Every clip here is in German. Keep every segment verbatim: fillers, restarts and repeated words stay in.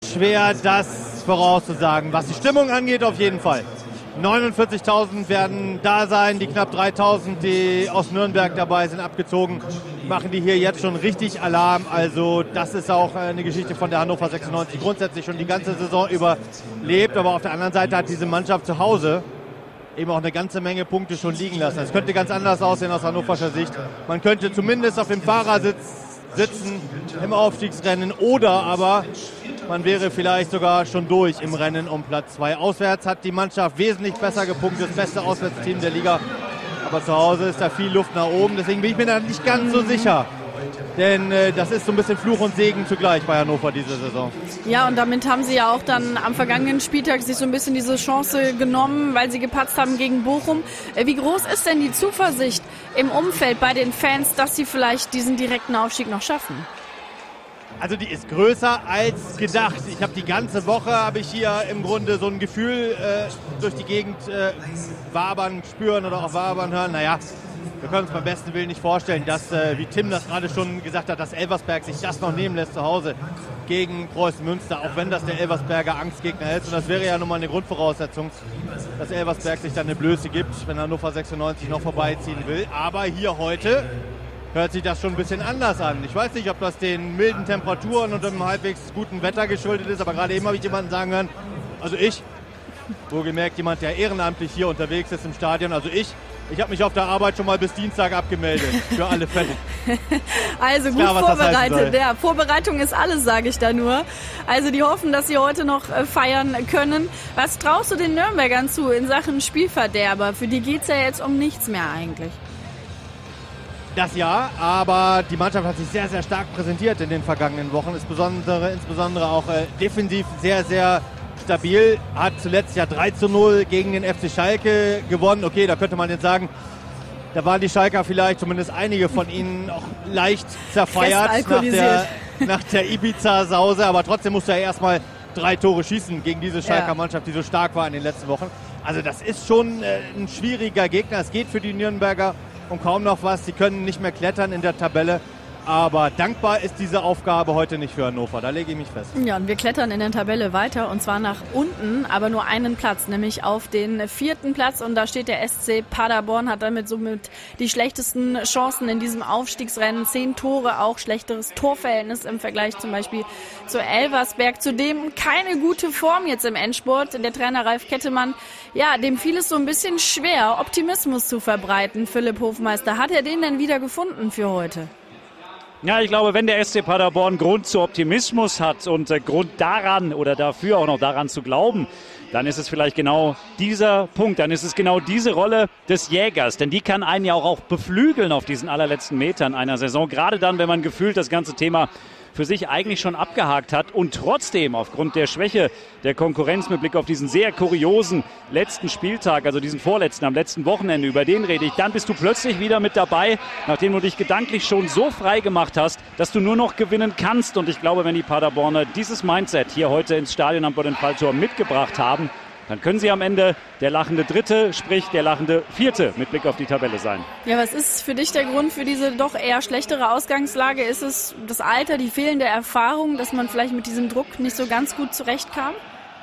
schwer, das vorauszusagen. Was die Stimmung angeht, auf jeden Fall. neunundvierzigtausend werden da sein, die knapp dreitausend, die aus Nürnberg dabei sind, abgezogen, machen die hier jetzt schon richtig Alarm. Also das ist auch eine Geschichte von der Hannover sechsundneunzig, grundsätzlich schon die ganze Saison überlebt. Aber auf der anderen Seite hat diese Mannschaft zu Hause eben auch eine ganze Menge Punkte schon liegen lassen. Es könnte ganz anders aussehen aus hannoverscher Sicht. Man könnte zumindest auf dem Fahrersitz sitzen im Aufstiegsrennen oder aber man wäre vielleicht sogar schon durch im Rennen um Platz zwei. Auswärts hat die Mannschaft wesentlich besser gepunktet, das beste Auswärtsteam der Liga. Aber zu Hause ist da viel Luft nach oben, deswegen bin ich mir da nicht ganz so sicher. Denn äh, das ist so ein bisschen Fluch und Segen zugleich bei Hannover diese Saison. Ja, und damit haben sie ja auch dann am vergangenen Spieltag sich so ein bisschen diese Chance genommen, weil sie gepatzt haben gegen Bochum. Äh, wie groß ist denn die Zuversicht im Umfeld bei den Fans, dass sie vielleicht diesen direkten Aufstieg noch schaffen? Also die ist größer als gedacht. Ich habe die ganze Woche, habe ich hier im Grunde so ein Gefühl äh, durch die Gegend äh, wabern, spüren oder auch wabern hören. Naja, wir können uns beim besten Willen nicht vorstellen, dass, äh, wie Tim das gerade schon gesagt hat, dass Elversberg sich das noch nehmen lässt zu Hause gegen Preußen Münster, auch wenn das der Elversberger Angstgegner ist. Und das wäre ja nun mal eine Grundvoraussetzung, dass Elversberg sich dann eine Blöße gibt, wenn Hannover sechsundneunzig noch vorbeiziehen will. Aber hier heute hört sich das schon ein bisschen anders an. Ich weiß nicht, ob das den milden Temperaturen und dem halbwegs guten Wetter geschuldet ist, aber gerade eben habe ich jemanden sagen hören, also ich, wohlgemerkt jemand, der ehrenamtlich hier unterwegs ist im Stadion, also ich, ich habe mich auf der Arbeit schon mal bis Dienstag abgemeldet, für alle Fälle. Also gut klar, vorbereitet. Ja, Vorbereitung ist alles, sage ich da nur. Also die hoffen, dass sie heute noch feiern können. Was traust du den Nürnbergern zu in Sachen Spielverderber? Für die geht es ja jetzt um nichts mehr eigentlich. Das ja, aber die Mannschaft hat sich sehr, sehr stark präsentiert in den vergangenen Wochen. Insbesondere, insbesondere auch äh, defensiv sehr, sehr stabil. Hat zuletzt ja drei zu null gegen den F C Schalke gewonnen. Okay, da könnte man jetzt sagen, da waren die Schalker vielleicht, zumindest einige von ihnen, auch leicht zerfeiert nach der, nach der Ibiza-Sause. Aber trotzdem musste er erstmal drei Tore schießen gegen diese Schalker Mannschaft, die so stark war in den letzten Wochen. Also das ist schon äh, ein schwieriger Gegner. Es geht für die Nürnberger und kaum noch was. Sie können nicht mehr klettern in der Tabelle. Aber dankbar ist diese Aufgabe heute nicht für Hannover. Da lege ich mich fest. Ja, und wir klettern in der Tabelle weiter. Und zwar nach unten, aber nur einen Platz. Nämlich auf den vierten Platz. Und da steht der S C Paderborn. Hat damit somit die schlechtesten Chancen in diesem Aufstiegsrennen. Zehn Tore, auch schlechteres Torverhältnis im Vergleich zum Beispiel zu Elversberg. Zudem keine gute Form jetzt im Endspurt. Der Trainer Ralf Kettemann, ja, dem fiel es so ein bisschen schwer, Optimismus zu verbreiten. Philipp Hofmeister, hat er den denn wieder gefunden für heute? Ja, ich glaube, wenn der S C Paderborn Grund zu Optimismus hat und äh, Grund daran oder dafür auch noch daran zu glauben, dann ist es vielleicht genau dieser Punkt, dann ist es genau diese Rolle des Jägers. Denn die kann einen ja auch, auch beflügeln auf diesen allerletzten Metern einer Saison. Gerade dann, wenn man gefühlt das ganze Thema für sich eigentlich schon abgehakt hat und trotzdem aufgrund der Schwäche der Konkurrenz mit Blick auf diesen sehr kuriosen letzten Spieltag, also diesen vorletzten am letzten Wochenende, über den rede ich, dann bist du plötzlich wieder mit dabei, nachdem du dich gedanklich schon so frei gemacht hast, dass du nur noch gewinnen kannst. Und ich glaube, wenn die Paderborner dieses Mindset hier heute ins Stadion am Bodenfalltor mitgebracht haben, dann können sie am Ende der lachende Dritte, sprich der lachende Vierte mit Blick auf die Tabelle sein. Ja, was ist für dich der Grund für diese doch eher schlechtere Ausgangslage? Ist es das Alter, die fehlende Erfahrung, dass man vielleicht mit diesem Druck nicht so ganz gut zurechtkam?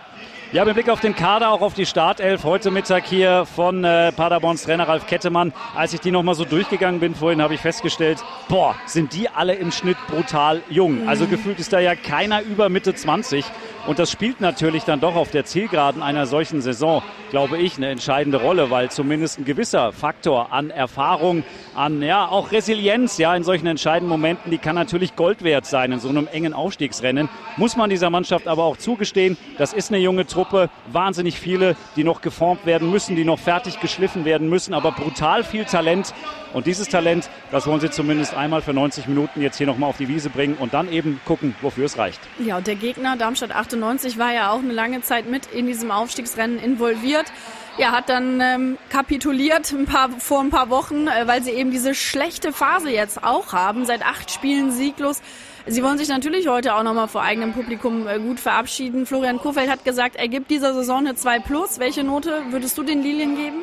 Ja, mit Blick auf den Kader, auch auf die Startelf heute Mittag hier von äh, Paderborns Trainer Ralf Kettemann. Als ich die nochmal so durchgegangen bin vorhin, habe ich festgestellt, boah, sind die alle im Schnitt brutal jung. Mhm. Also gefühlt ist da ja keiner über Mitte zwanzig. Und das spielt natürlich dann doch auf der Zielgeraden einer solchen Saison, glaube ich, eine entscheidende Rolle, weil zumindest ein gewisser Faktor an Erfahrung, an ja auch Resilienz, ja in solchen entscheidenden Momenten, die kann natürlich Gold wert sein in so einem engen Aufstiegsrennen. Muss man dieser Mannschaft aber auch zugestehen, das ist eine junge Truppe, wahnsinnig viele, die noch geformt werden müssen, die noch fertig geschliffen werden müssen, aber brutal viel Talent. Und dieses Talent, das wollen sie zumindest einmal für neunzig Minuten jetzt hier nochmal auf die Wiese bringen und dann eben gucken, wofür es reicht. Ja, und der Gegner Darmstadt achtundneunzig war ja auch eine lange Zeit mit in diesem Aufstiegsrennen involviert. Ja, hat dann ähm, kapituliert ein paar, vor ein paar Wochen, äh, weil sie eben diese schlechte Phase jetzt auch haben. Seit acht Spielen sieglos. Sie wollen sich natürlich heute auch nochmal vor eigenem Publikum äh, gut verabschieden. Florian Kohfeldt hat gesagt, er gibt dieser Saison eine zwei plus. Welche Note würdest du den Lilien geben?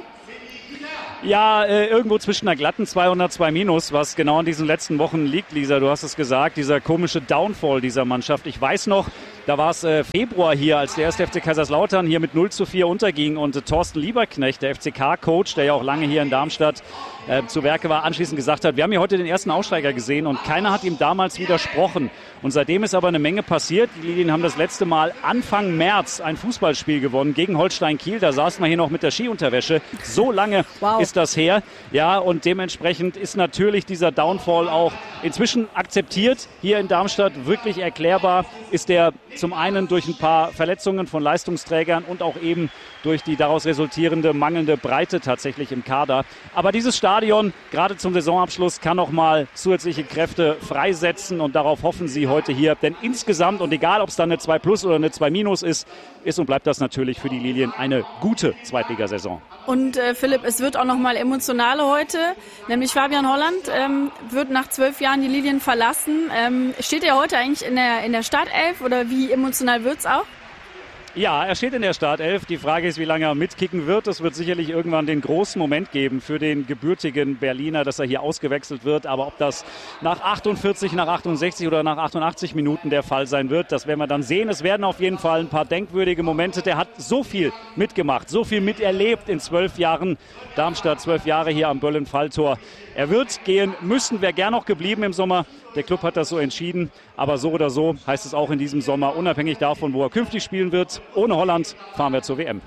Ja, äh, irgendwo zwischen einer glatten zweihundertzwei minus, was genau in diesen letzten Wochen liegt, Lisa, du hast es gesagt, dieser komische Downfall dieser Mannschaft. Ich weiß noch, Da war es äh, Februar hier, als der erste F C Kaiserslautern hier mit null zu vier unterging und äh, Thorsten Lieberknecht, der F C K-Coach, der ja auch lange hier in Darmstadt äh, zu Werke war, anschließend gesagt hat, wir haben hier heute den ersten Aussteiger gesehen und keiner hat ihm damals widersprochen. Und seitdem ist aber eine Menge passiert. Die Lilien haben das letzte Mal Anfang März ein Fußballspiel gewonnen gegen Holstein Kiel. Da saßen wir hier noch mit der Skiunterwäsche. So lange wow. ist das her. Ja, und dementsprechend ist natürlich dieser Downfall auch inzwischen akzeptiert. Hier in Darmstadt wirklich erklärbar ist der zum einen durch ein paar Verletzungen von Leistungsträgern und auch eben durch die daraus resultierende mangelnde Breite tatsächlich im Kader. Aber dieses Stadion, gerade zum Saisonabschluss, kann noch mal zusätzliche Kräfte freisetzen und darauf hoffen sie heute hier. Denn insgesamt, und egal ob es dann eine zwei plus oder eine zwei minus ist, ist und bleibt das natürlich für die Lilien eine gute Zweitligasaison. Und äh, Philipp, es wird auch noch mal emotionaler heute, nämlich Fabian Holland ähm, wird nach zwölf Jahren die Lilien verlassen. Ähm, steht er heute eigentlich in der, in der Startelf oder wie emotional wird's auch? Ja, er steht in der Startelf. Die Frage ist, wie lange er mitkicken wird. Es wird sicherlich irgendwann den großen Moment geben für den gebürtigen Berliner, dass er hier ausgewechselt wird. Aber ob das nach achtundvierzig, nach achtundsechzig oder nach achtundachtzig Minuten der Fall sein wird, das werden wir dann sehen. Es werden auf jeden Fall ein paar denkwürdige Momente. Der hat so viel mitgemacht, so viel miterlebt in zwölf Jahren. Darmstadt, zwölf Jahre hier am Böllen-Falltor. Er wird gehen müssen, wäre gern noch geblieben im Sommer. Der Club hat das so entschieden. Aber so oder so heißt es auch in diesem Sommer, unabhängig davon, wo er künftig spielen wird. Ohne Holland fahren wir zur W M.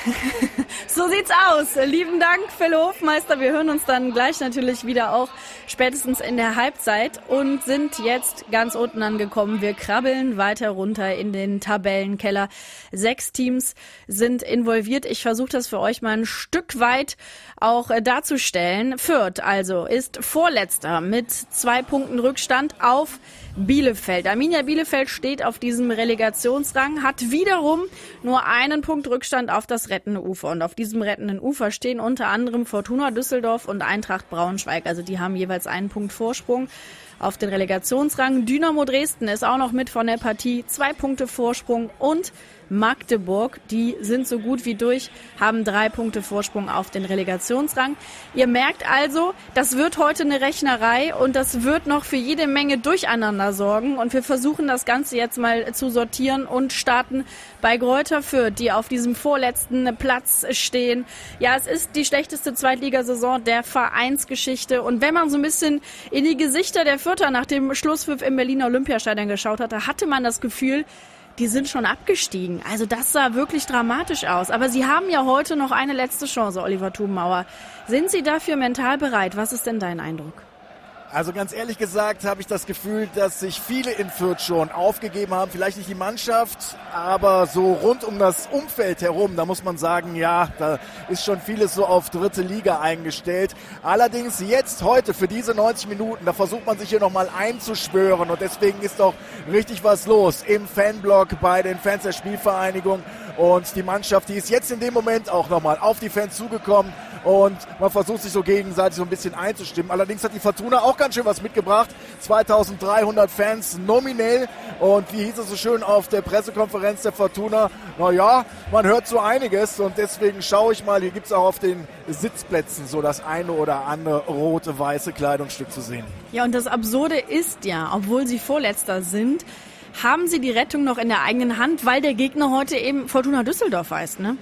So sieht's aus. Lieben Dank, Phil Hofmeister. Wir hören uns dann gleich natürlich wieder auch spätestens in der Halbzeit und sind jetzt ganz unten angekommen. Wir krabbeln weiter runter in den Tabellenkeller. Sechs Teams sind involviert. Ich versuche das für euch mal ein Stück weit auch darzustellen. Fürth also ist Vorletzter mit zwei Punkten Rückstand auf Bielefeld. Arminia Bielefeld steht auf diesem Relegationsrang, hat wiederum nur einen Punkt Rückstand auf das rettende Ufer. Und auf diesem rettenden Ufer stehen unter anderem Fortuna Düsseldorf und Eintracht Braunschweig. Also die haben jeweils einen Punkt Vorsprung auf den Relegationsrang. Dynamo Dresden ist auch noch mit von der Partie, zwei Punkte Vorsprung und Magdeburg, die sind so gut wie durch, haben drei Punkte Vorsprung auf den Relegationsrang. Ihr merkt also, das wird heute eine Rechnerei und das wird noch für jede Menge Durcheinander sorgen. Und wir versuchen das Ganze jetzt mal zu sortieren und starten bei Greuther Fürth, die auf diesem vorletzten Platz stehen. Ja, es ist die schlechteste Zweitligasaison der Vereinsgeschichte. Und wenn man so ein bisschen in die Gesichter der Fürther nach dem Schlusspfiff im Berliner Olympiastadion geschaut hatte, hatte man das Gefühl, die sind schon abgestiegen. Also das sah wirklich dramatisch aus. Aber sie haben ja heute noch eine letzte Chance, Oliver Thubenmauer. Sind Sie dafür mental bereit? Was ist denn dein Eindruck? Also ganz ehrlich gesagt habe ich das Gefühl, dass sich viele in Fürth schon aufgegeben haben. Vielleicht nicht die Mannschaft, aber so rund um das Umfeld herum, da muss man sagen, ja, da ist schon vieles so auf dritte Liga eingestellt. Allerdings jetzt, heute, für diese neunzig Minuten, da versucht man sich hier nochmal einzuschwören. Und deswegen ist doch richtig was los im Fanblock bei den Fans der Spielvereinigung. Und die Mannschaft, die ist jetzt in dem Moment auch nochmal auf die Fans zugekommen. Und man versucht sich so gegenseitig so ein bisschen einzustimmen. Allerdings hat die Fortuna auch ganz schön was mitgebracht. zweitausenddreihundert Fans nominell. Und wie hieß es so schön auf der Pressekonferenz der Fortuna? Naja, man hört so einiges. Und deswegen schaue ich mal, hier gibt es auch auf den Sitzplätzen so das eine oder andere rote-weiße Kleidungsstück zu sehen. Ja, und das Absurde ist ja, obwohl sie Vorletzter sind, haben sie die Rettung noch in der eigenen Hand, weil der Gegner heute eben Fortuna Düsseldorf heißt, ne?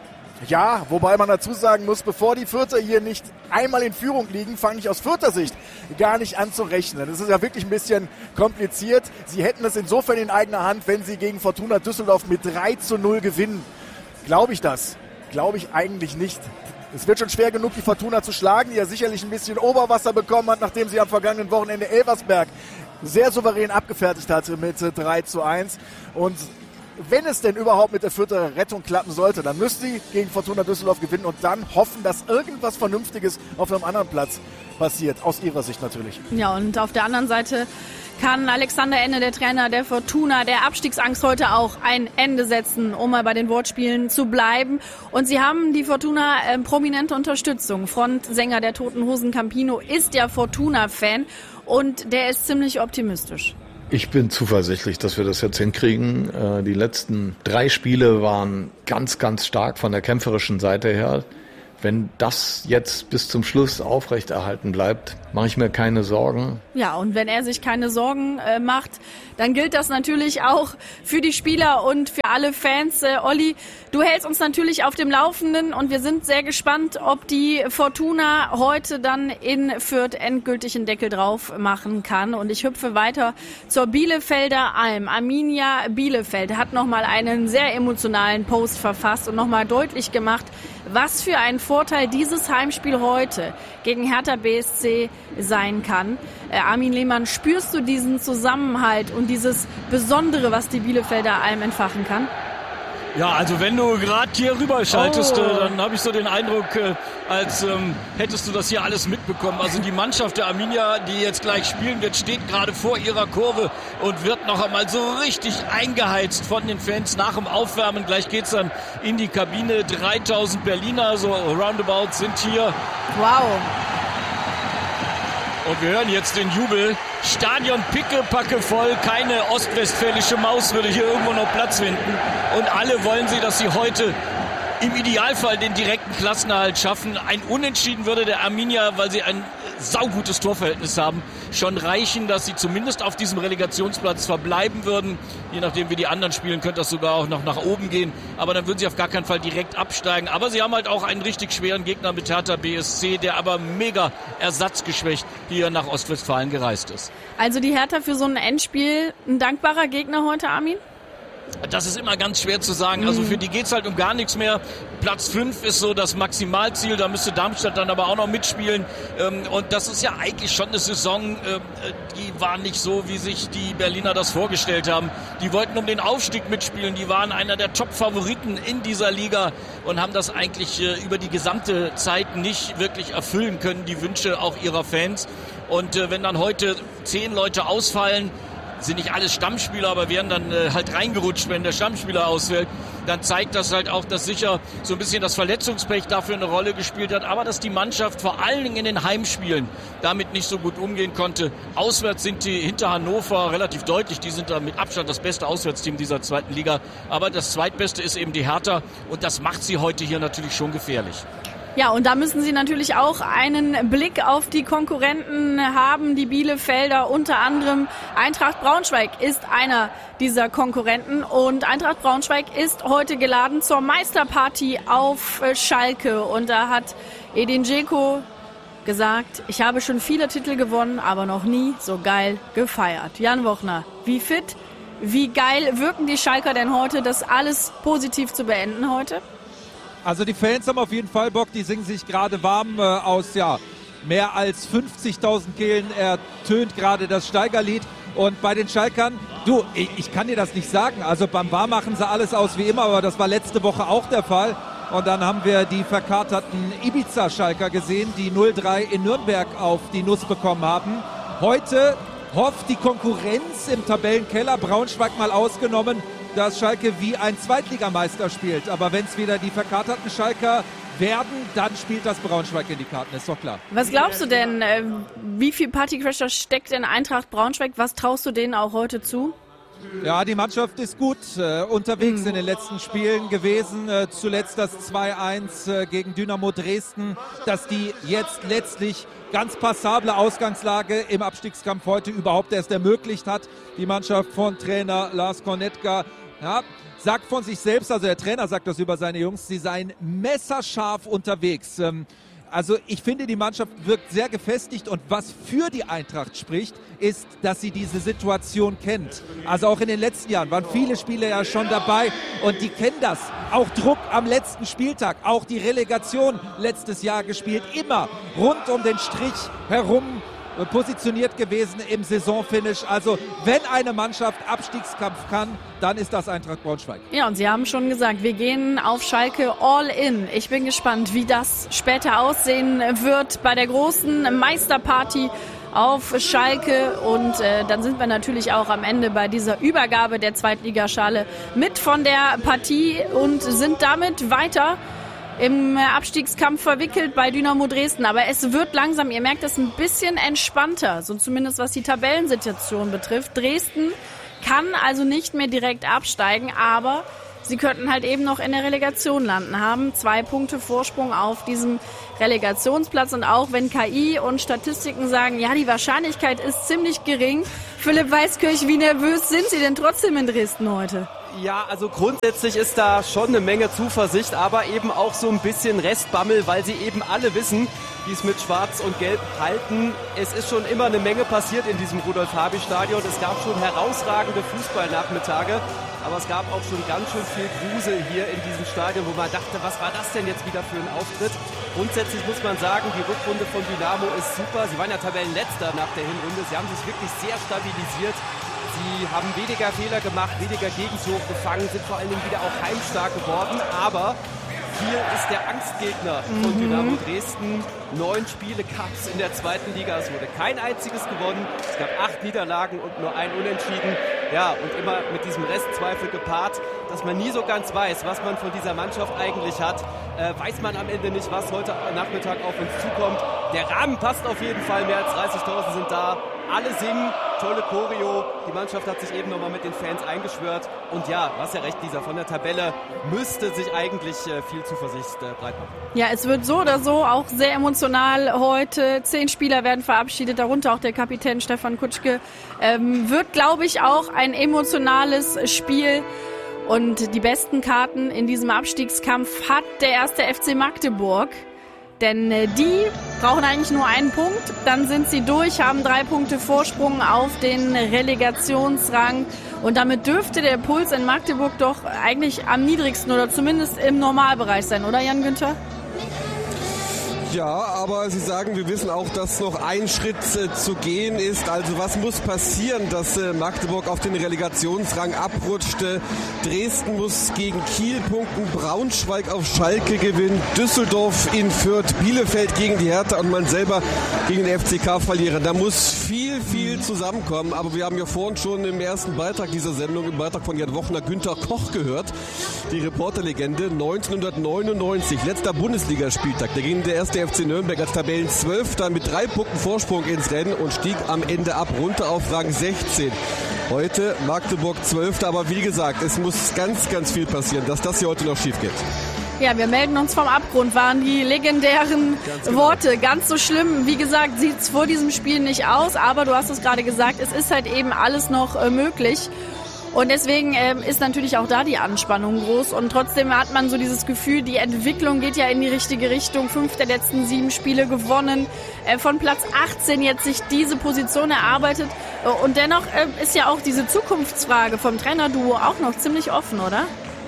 Ja, wobei man dazu sagen muss, bevor die Fürther hier nicht einmal in Führung liegen, fange ich aus Fürther Sicht gar nicht an zu rechnen. Das ist ja wirklich ein bisschen kompliziert. Sie hätten es insofern in eigener Hand, wenn sie gegen Fortuna Düsseldorf mit drei zu null gewinnen. Glaube ich das? Glaube ich eigentlich nicht. Es wird schon schwer genug, die Fortuna zu schlagen, die ja sicherlich ein bisschen Oberwasser bekommen hat, nachdem sie am vergangenen Wochenende Elversberg sehr souverän abgefertigt hatte mit drei zu eins. Und wenn es denn überhaupt mit der Fürther Rettung klappen sollte, dann müsste sie gegen Fortuna Düsseldorf gewinnen und dann hoffen, dass irgendwas Vernünftiges auf einem anderen Platz passiert. Aus ihrer Sicht natürlich. Ja, und auf der anderen Seite kann Alexander Enne, der Trainer der Fortuna, der Abstiegsangst heute auch ein Ende setzen, um mal bei den Wortspielen zu bleiben. Und sie haben die Fortuna äh, prominente Unterstützung. Frontsänger der Toten Hosen Campino ist ja Fortuna-Fan und der ist ziemlich optimistisch. Ich bin zuversichtlich, dass wir das jetzt hinkriegen. Die letzten drei Spiele waren ganz, ganz stark von der kämpferischen Seite her. Wenn das jetzt bis zum Schluss aufrechterhalten bleibt, mache ich mir keine Sorgen. Ja, und wenn er sich keine Sorgen äh, macht, dann gilt das natürlich auch für die Spieler und für alle Fans. Äh, Olli, du hältst uns natürlich auf dem Laufenden und wir sind sehr gespannt, ob die Fortuna heute dann in Fürth endgültig einen Deckel drauf machen kann. Und ich hüpfe weiter zur Bielefelder Alm. Arminia Bielefeld hat nochmal einen sehr emotionalen Post verfasst und nochmal deutlich gemacht, was für ein Vorteil dieses Heimspiel heute gegen Hertha B S C sein kann. Äh, Armin Lehmann, spürst du diesen Zusammenhalt und dieses Besondere, was die Bielefelder Alm entfachen kann? Ja, also wenn du gerade hier rüberschaltest, oh. äh, dann habe ich so den Eindruck, äh, als ähm, hättest du das hier alles mitbekommen. Also die Mannschaft der Arminia, die jetzt gleich spielen wird, steht gerade vor ihrer Kurve und wird noch einmal so richtig eingeheizt von den Fans nach dem Aufwärmen. Gleich geht's dann in die Kabine. dreitausend Berliner, so roundabout, sind hier. Wow. Und wir hören jetzt den Jubel. Stadion pickepacke voll. Keine ostwestfälische Maus würde hier irgendwo noch Platz finden. Und alle wollen sie, dass sie heute im Idealfall den direkten Klassenerhalt schaffen. Ein Unentschieden würde der Arminia, weil sie ein saugutes Torverhältnis haben, schon reichen, dass sie zumindest auf diesem Relegationsplatz verbleiben würden. Je nachdem, wie die anderen spielen, könnte das sogar auch noch nach oben gehen. Aber dann würden sie auf gar keinen Fall direkt absteigen. Aber sie haben halt auch einen richtig schweren Gegner mit Hertha B S C, der aber mega ersatzgeschwächt hier nach Ostwestfalen gereist ist. Also die Hertha für so ein Endspiel ein dankbarer Gegner heute, Armin? Das ist immer ganz schwer zu sagen. Also für die geht's halt um gar nichts mehr. Platz fünf ist so das Maximalziel. Da müsste Darmstadt dann aber auch noch mitspielen. Und das ist ja eigentlich schon eine Saison, die war nicht so, wie sich die Berliner das vorgestellt haben. Die wollten um den Aufstieg mitspielen. Die waren einer der Top-Favoriten in dieser Liga und haben das eigentlich über die gesamte Zeit nicht wirklich erfüllen können, die Wünsche auch ihrer Fans. Und wenn dann heute zehn Leute ausfallen, sind nicht alles Stammspieler, aber werden dann äh, halt reingerutscht, wenn der Stammspieler ausfällt. Dann zeigt das halt auch, dass sicher so ein bisschen das Verletzungspech dafür eine Rolle gespielt hat, aber dass die Mannschaft vor allen Dingen in den Heimspielen damit nicht so gut umgehen konnte. Auswärts sind die hinter Hannover relativ deutlich. Die sind da mit Abstand das beste Auswärtsteam dieser zweiten Liga. Aber das zweitbeste ist eben die Hertha und das macht sie heute hier natürlich schon gefährlich. Ja, und da müssen Sie natürlich auch einen Blick auf die Konkurrenten haben, die Bielefelder, unter anderem Eintracht Braunschweig ist einer dieser Konkurrenten und Eintracht Braunschweig ist heute geladen zur Meisterparty auf Schalke und da hat Edin Dzeko gesagt, ich habe schon viele Titel gewonnen, aber noch nie so geil gefeiert. Jan Wochner, wie fit, wie geil wirken die Schalker denn heute, das alles positiv zu beenden heute? Also die Fans haben auf jeden Fall Bock, die singen sich gerade warm äh, aus ja, mehr als fünfzigtausend Kehlen ertönt gerade das Steigerlied. Und bei den Schalkern, du, ich, ich kann dir das nicht sagen, also beim Warmmachen sah alles aus wie immer, aber das war letzte Woche auch der Fall. Und dann haben wir die verkaterten Ibiza-Schalker gesehen, die null drei in Nürnberg auf die Nuss bekommen haben. Heute hofft die Konkurrenz im Tabellenkeller, Braunschweig mal ausgenommen, dass Schalke wie ein Zweitligameister spielt. Aber wenn es wieder die verkaterten Schalker werden, dann spielt das Braunschweig in die Karten, ist doch klar. Was glaubst du denn, äh, wie viel Partycrasher steckt in Eintracht Braunschweig? Was traust du denen auch heute zu? Ja, die Mannschaft ist gut äh, unterwegs mhm. in den letzten Spielen gewesen. Äh, zuletzt das zwei eins äh, gegen Dynamo Dresden, dass die jetzt letztlich ganz passable Ausgangslage im Abstiegskampf heute überhaupt erst ermöglicht hat. Die Mannschaft von Trainer Lars Kornetka, ja, sagt von sich selbst, also der Trainer sagt das über seine Jungs, sie seien messerscharf unterwegs. Ähm, Also ich finde, die Mannschaft wirkt sehr gefestigt und was für die Eintracht spricht, ist, dass sie diese Situation kennt. Also auch in den letzten Jahren waren viele Spieler ja schon dabei und die kennen das. Auch Druck am letzten Spieltag, auch die Relegation letztes Jahr gespielt, immer rund um den Strich herum positioniert gewesen im Saisonfinish. Also wenn eine Mannschaft Abstiegskampf kann, dann ist das Eintracht Braunschweig. Ja, und Sie haben schon gesagt, wir gehen auf Schalke all in. Ich bin gespannt, wie das später aussehen wird bei der großen Meisterparty auf Schalke. Und äh, dann sind wir natürlich auch am Ende bei dieser Übergabe der Zweitligaschale mit von der Partie und sind damit weiter im Abstiegskampf verwickelt bei Dynamo Dresden. Aber es wird langsam, ihr merkt es, ein bisschen entspannter, so zumindest was die Tabellensituation betrifft. Dresden kann also nicht mehr direkt absteigen, aber sie könnten halt eben noch in der Relegation landen, haben zwei Punkte Vorsprung auf diesem Relegationsplatz. Und auch wenn K I und Statistiken sagen, ja, die Wahrscheinlichkeit ist ziemlich gering. Philipp Weiskirch, wie nervös sind Sie denn trotzdem in Dresden heute? Ja, also grundsätzlich ist da schon eine Menge Zuversicht, aber eben auch so ein bisschen Restbammel, weil sie eben alle wissen, wie es mit Schwarz und Gelb halten. Es ist schon immer eine Menge passiert in diesem Rudolf-Habich-Stadion. Es gab schon herausragende Fußballnachmittage, aber es gab auch schon ganz schön viel Grusel hier in diesem Stadion, wo man dachte, was war das denn jetzt wieder für ein Auftritt? Grundsätzlich muss man sagen, die Rückrunde von Dynamo ist super. Sie waren ja Tabellenletzter nach der Hinrunde. Sie haben sich wirklich sehr stabilisiert. Sie haben weniger Fehler gemacht, weniger Gegentore gefangen, sind vor allen Dingen wieder auch heimstark geworden. Aber hier ist der Angstgegner von mhm. Dynamo Dresden. Neun Spiele gab es in der zweiten Liga. Es wurde kein einziges gewonnen. Es gab acht Niederlagen und nur ein Unentschieden. Ja, und immer mit diesem Restzweifel gepaart, dass man nie so ganz weiß, was man von dieser Mannschaft eigentlich hat. Äh, weiß man am Ende nicht, was heute Nachmittag auf uns zukommt. Der Rahmen passt auf jeden Fall. Mehr als dreißigtausend sind da. Alle singen, tolle Choreo. Die Mannschaft hat sich eben nochmal mit den Fans eingeschwört. Und ja, du hast ja recht, Lisa, von der Tabelle müsste sich eigentlich äh, viel Zuversicht äh, breit machen. Ja, es wird so oder so auch sehr emotional heute. Zehn Spieler werden verabschiedet, darunter auch der Kapitän Stefan Kutschke. Ähm, wird, glaube ich, auch ein emotionales Spiel. Und die besten Karten in diesem Abstiegskampf hat der erste F C Magdeburg. Denn äh, die brauchen eigentlich nur einen Punkt, dann sind sie durch, haben drei Punkte Vorsprung auf den Relegationsrang. Und damit dürfte der Puls in Magdeburg doch eigentlich am niedrigsten oder zumindest im Normalbereich sein, oder Jan-Günther? Ja, aber Sie sagen, wir wissen auch, dass noch ein Schritt äh, zu gehen ist. Also was muss passieren, dass äh, Magdeburg auf den Relegationsrang abrutscht? Äh, Dresden muss gegen Kiel punkten, Braunschweig auf Schalke gewinnen, Düsseldorf in Fürth, Bielefeld gegen die Hertha und man selber gegen den F C K verlieren. Da muss viel, viel zusammenkommen. Aber wir haben ja vorhin schon im ersten Beitrag dieser Sendung, im Beitrag von Jan Wochner, Günther Koch gehört. Die Reporterlegende neunzehnhundertneunundneunzig, letzter Bundesligaspieltag. Da ging der erste F C Nürnberg als Tabellenzwölfter mit drei Punkten Vorsprung ins Rennen und stieg am Ende ab, runter auf Rang sechzehn. Heute Magdeburg Zwölfter, aber wie gesagt, es muss ganz, ganz viel passieren, dass das hier heute noch schief geht. Ja, wir melden uns vom Abgrund, waren die legendären ganz genau. Worte. Ganz so schlimm, wie gesagt, sieht es vor diesem Spiel nicht aus, aber du hast es gerade gesagt, es ist halt eben alles noch äh, möglich. Und deswegen ähm, ist natürlich auch da die Anspannung groß und trotzdem hat man so dieses Gefühl, die Entwicklung geht ja in die richtige Richtung. Fünf der letzten sieben Spiele gewonnen, äh, von Platz achtzehn jetzt sich diese Position erarbeitet. Und dennoch äh, ist ja auch diese Zukunftsfrage vom Trainerduo auch noch ziemlich offen, oder?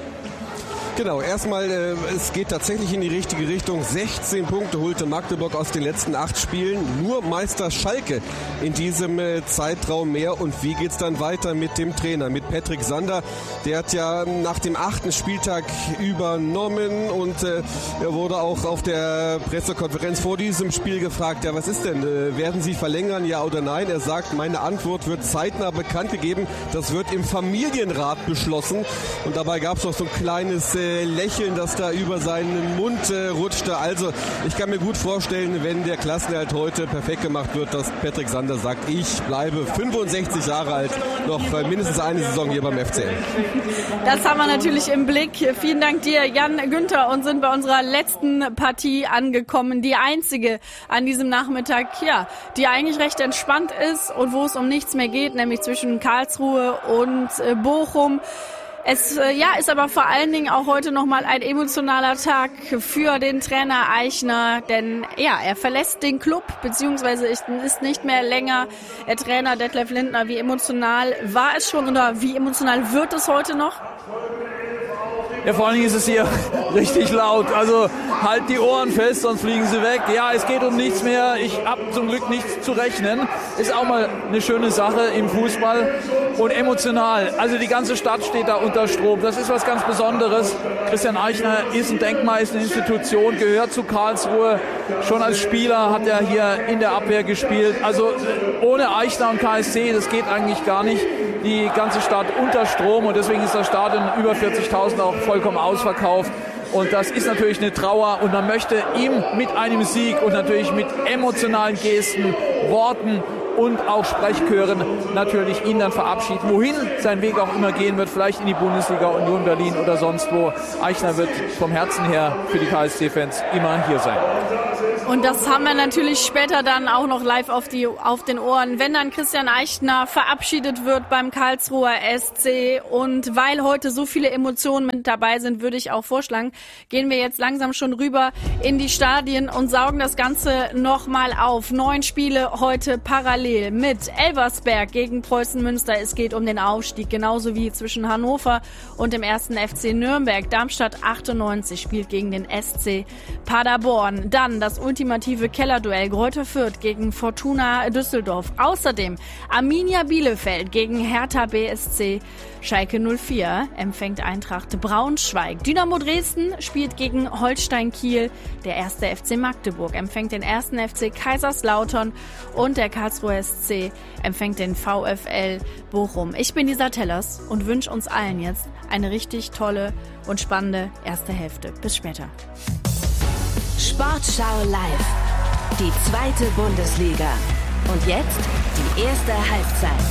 Genau, erstmal, äh, es geht tatsächlich in die richtige Richtung. sechzehn Punkte holte Magdeburg aus den letzten acht Spielen. Nur Meister Schalke in diesem äh, Zeitraum mehr. Und wie geht's dann weiter mit dem Trainer, mit Patrick Sander? Der hat ja nach dem achten Spieltag übernommen und äh, er wurde auch auf der Pressekonferenz vor diesem Spiel gefragt, ja, was ist denn, äh, werden Sie verlängern, ja oder nein? Er sagt, meine Antwort wird zeitnah bekannt gegeben. Das wird im Familienrat beschlossen. Und dabei gab es noch so ein kleines äh, Lächeln, das da über seinen Mund äh, rutschte. Also ich kann mir gut vorstellen, wenn der Klassenerhalt heute perfekt gemacht wird, dass Patrick Sander sagt, ich bleibe fünfundsechzig Jahre alt, noch äh, mindestens eine Saison hier beim F C N. Das haben wir natürlich im Blick. Vielen Dank dir, Jan-Günther, und sind bei unserer letzten Partie angekommen. Die einzige an diesem Nachmittag, ja, die eigentlich recht entspannt ist und wo es um nichts mehr geht, nämlich zwischen Karlsruhe und äh, Bochum. Es äh, ja, ist aber vor allen Dingen auch heute nochmal ein emotionaler Tag für den Trainer Eichner, denn ja, er verlässt den Club, beziehungsweise ist, ist nicht mehr länger der Trainer Detlef Lindner. Wie emotional war es schon oder wie emotional wird es heute noch? Ja, vor allen Dingen ist es hier richtig laut. Also halt die Ohren fest, sonst fliegen sie weg. Ja, es geht um nichts mehr. Ich habe zum Glück nichts zu rechnen. Ist auch mal eine schöne Sache im Fußball und emotional. Also die ganze Stadt steht da unter Strom. Das ist was ganz Besonderes. Christian Eichner ist ein Denkmal, ist eine Institution, gehört zu Karlsruhe. Schon als Spieler hat er hier in der Abwehr gespielt. Also ohne Eichner und K S C, das geht eigentlich gar nicht. Die ganze Stadt unter Strom und deswegen ist das Stadion über vierzigtausend auch vollkommen ausverkauft. Und das ist natürlich eine Trauer und man möchte ihm mit einem Sieg und natürlich mit emotionalen Gesten, Worten und auch Sprechchören natürlich ihn dann verabschieden. Wohin sein Weg auch immer gehen wird, vielleicht in die Bundesliga, Union Berlin oder sonst wo. Eichner wird vom Herzen her für die K S C-Fans immer hier sein. Und das haben wir natürlich später dann auch noch live auf, die, auf den Ohren, wenn dann Christian Eichner verabschiedet wird beim Karlsruher S C. Und weil heute so viele Emotionen mit dabei sind, würde ich auch vorschlagen, gehen wir jetzt langsam schon rüber in die Stadien und saugen das Ganze nochmal auf. Neun Spiele heute parallel mit Elversberg gegen Preußen Münster. Es geht um den Aufstieg, genauso wie zwischen Hannover und dem ersten F C Nürnberg. Darmstadt achtundneunzig spielt gegen den S C Paderborn. Dann das ultimative Kellerduell Greuther Fürth gegen Fortuna Düsseldorf. Außerdem Arminia Bielefeld gegen Hertha B S C. Schalke null vier empfängt Eintracht Braunschweig. Dynamo Dresden spielt gegen Holstein Kiel. Der erste F C Magdeburg empfängt den ersten F C Kaiserslautern. Und der Karlsruher S C empfängt den VfL Bochum. Ich bin Lisa Tellers und wünsche uns allen jetzt eine richtig tolle und spannende erste Hälfte. Bis später. Sportschau live. Die zweite Bundesliga. Und jetzt die erste Halbzeit.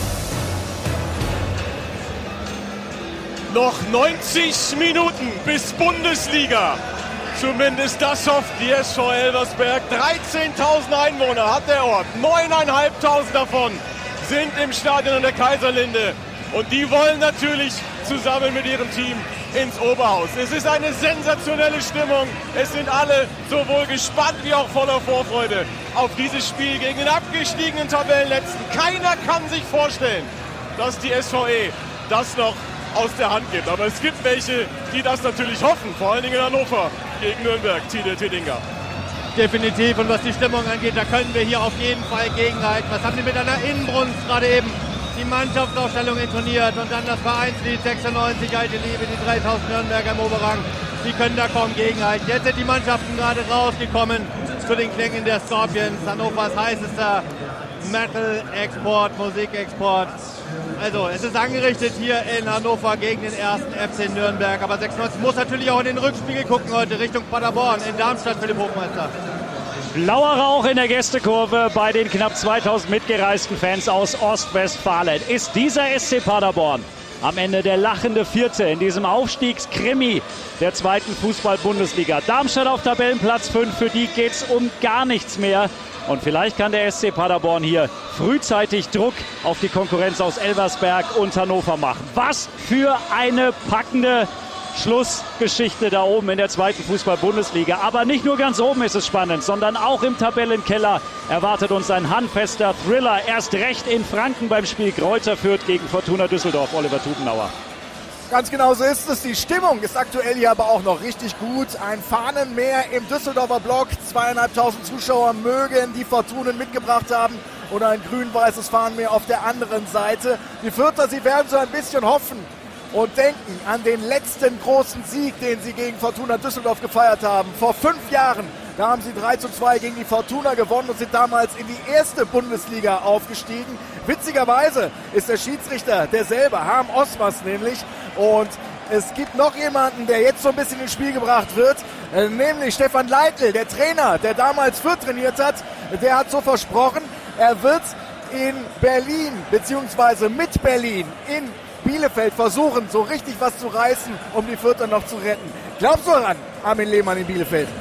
Noch neunzig Minuten bis Bundesliga. Zumindest das hofft die S V Elversberg. dreizehntausend Einwohner hat der Ort. neuntausendfünfhundert davon sind im Stadion an der Kaiserlinde. Und die wollen natürlich zusammen mit ihrem Team ins Oberhaus. Es ist eine sensationelle Stimmung. Es sind alle sowohl gespannt wie auch voller Vorfreude auf dieses Spiel gegen den abgestiegenen Tabellenletzten. Keiner kann sich vorstellen, dass die S V E das noch aus der Hand gibt. Aber es gibt welche, die das natürlich hoffen. Vor allen Dingen in Hannover gegen Nürnberg. Tide Tiddinger. Definitiv. Und was die Stimmung angeht, da können wir hier auf jeden Fall gegenhalten. Was haben die mit einer Inbrunst gerade eben die Mannschaftsaufstellung intoniert und dann das Vereinslied sechsundneunzig, alte Liebe, die dreitausend Nürnberger im Oberrang. Die können da kaum gegenhalten. Jetzt sind die Mannschaften gerade rausgekommen zu den Klängen der Scorpions. Hannovers heißester Metal-Export, Musikexport. Also es ist angerichtet hier in Hannover gegen den ersten F C Nürnberg. Aber sechsundneunzig muss natürlich auch in den Rückspiegel gucken heute Richtung Paderborn in Darmstadt für den Hochmeister. Blauer Rauch in der Gästekurve bei den knapp zweitausend mitgereisten Fans aus Ostwestfalen. Ist dieser S C Paderborn am Ende der lachende Vierte in diesem Aufstiegskrimi der zweiten Fußball-Bundesliga? Darmstadt auf Tabellenplatz fünf, für die geht's um gar nichts mehr. Und vielleicht kann der S C Paderborn hier frühzeitig Druck auf die Konkurrenz aus Elversberg und Hannover machen. Was für eine packende Schlussgeschichte da oben in der zweiten Fußball-Bundesliga. Aber nicht nur ganz oben ist es spannend, sondern auch im Tabellenkeller erwartet uns ein handfester Thriller. Erst recht in Franken beim Spiel Greuther Fürth gegen Fortuna Düsseldorf. Oliver Tutenauer. Ganz genau so ist es. Die Stimmung ist aktuell hier aber auch noch richtig gut. Ein Fahnenmeer im Düsseldorfer Block. Zweieinhalbtausend Zuschauer mögen die Fortunen mitgebracht haben. Oder ein grün-weißes Fahnenmeer auf der anderen Seite. Die Fürther, sie werden so ein bisschen hoffen und denken an den letzten großen Sieg, den sie gegen Fortuna Düsseldorf gefeiert haben. Vor fünf Jahren, da haben sie drei zu zwei gegen die Fortuna gewonnen und sind damals in die erste Bundesliga aufgestiegen. Witzigerweise ist der Schiedsrichter derselbe, Harm Osmers nämlich. Und es gibt noch jemanden, der jetzt so ein bisschen ins Spiel gebracht wird, nämlich Stefan Leitl, der Trainer, der damals Fürth trainiert hat. Der hat so versprochen, er wird in Berlin, beziehungsweise mit Berlin in Bielefeld versuchen, so richtig was zu reißen, um die Fürther noch zu retten. Glaubst du daran, Armin Lehmann in Bielefeld?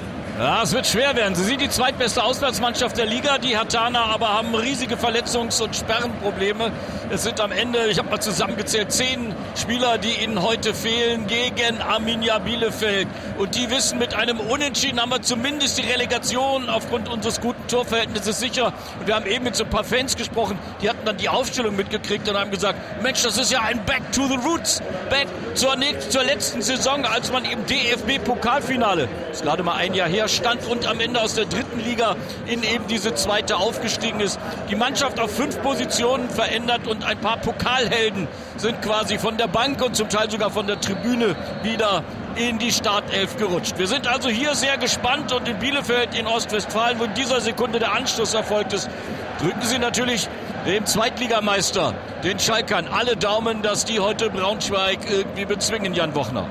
Ja, es wird schwer werden. Sie sind die zweitbeste Auswärtsmannschaft der Liga. Die Hatana aber haben riesige Verletzungs- und Sperrenprobleme. Es sind am Ende, ich habe mal zusammengezählt, zehn Spieler, die ihnen heute fehlen gegen Arminia Bielefeld. Und die wissen, mit einem Unentschieden haben wir zumindest die Relegation aufgrund unseres guten Torverhältnisses sicher. Und wir haben eben mit so ein paar Fans gesprochen, die hatten dann die Aufstellung mitgekriegt und haben gesagt, Mensch, das ist ja ein Back to the Roots. Back zur, zur letzten Saison, als man im D F B-Pokalfinale, das ist gerade mal ein Jahr her, stand und am Ende aus der dritten Liga in eben diese zweite aufgestiegen ist. Die Mannschaft auf fünf Positionen verändert und ein paar Pokalhelden sind quasi von der Bank und zum Teil sogar von der Tribüne wieder in die Startelf gerutscht. Wir sind also hier sehr gespannt und in Bielefeld in Ostwestfalen, wo in dieser Sekunde der Anschluss erfolgt ist, drücken sie natürlich dem Zweitligameister, den Schalkern, alle Daumen, dass die heute Braunschweig irgendwie bezwingen, Jan Wochner.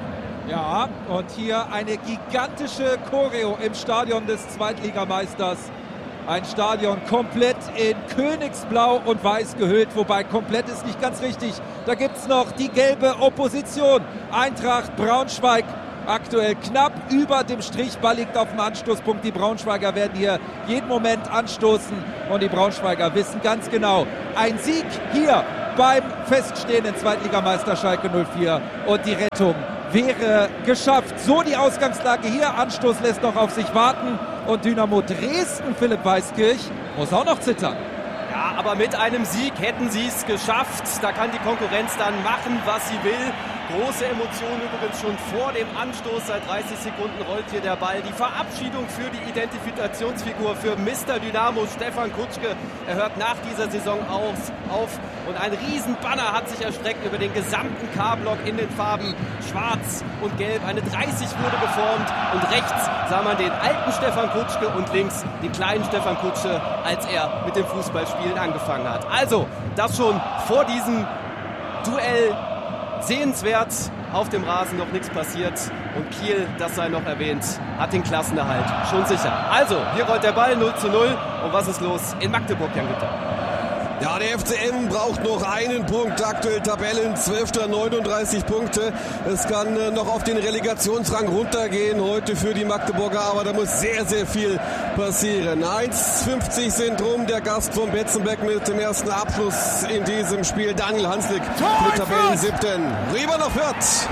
Ja, und hier eine gigantische Choreo im Stadion des Zweitligameisters. Ein Stadion komplett in Königsblau und Weiß gehüllt, wobei komplett ist nicht ganz richtig. Da gibt es noch die gelbe Opposition. Eintracht Braunschweig aktuell knapp über dem Strich. Ball liegt auf dem Anstoßpunkt. Die Braunschweiger werden hier jeden Moment anstoßen. Und die Braunschweiger wissen ganz genau, ein Sieg hier beim feststehenden Zweitligameister Schalke null vier und die Rettung wäre geschafft. So die Ausgangslage hier. Anstoß lässt noch auf sich warten. Und Dynamo Dresden, Philipp Weiskirch, muss auch noch zittern. Ja, aber mit einem Sieg hätten sie es geschafft. Da kann die Konkurrenz dann machen, was sie will. Große Emotionen übrigens schon vor dem Anstoß. Seit dreißig Sekunden rollt hier der Ball. Die Verabschiedung für die Identifikationsfigur für Mister Dynamo, Stefan Kutschke. Er hört nach dieser Saison aus, auf. Und ein Riesenbanner hat sich erstreckt über den gesamten K-Block in den Farben Schwarz und Gelb. Eine dreißig wurde geformt. Und rechts sah man den alten Stefan Kutschke und links den kleinen Stefan Kutschke, als er mit dem Fußballspielen angefangen hat. Also, das schon vor diesem Duell sehenswert, auf dem Rasen noch nichts passiert und Kiel, das sei noch erwähnt, hat den Klassenerhalt schon sicher. Also, hier rollt der Ball null zu null und was ist los in Magdeburg, Jan Günther? Ja, der F C M braucht noch einen Punkt, aktuell Tabellenzwölfter, neununddreißig Punkte. Es kann äh, noch auf den Relegationsrang runtergehen heute für die Magdeburger, aber da muss sehr, sehr viel passieren. eins fünfzig sind rum, der Gast von Betzenbeck mit dem ersten Abschluss in diesem Spiel, Daniel Hanslik mit Tabellensiebten. Rieber nach Fürth.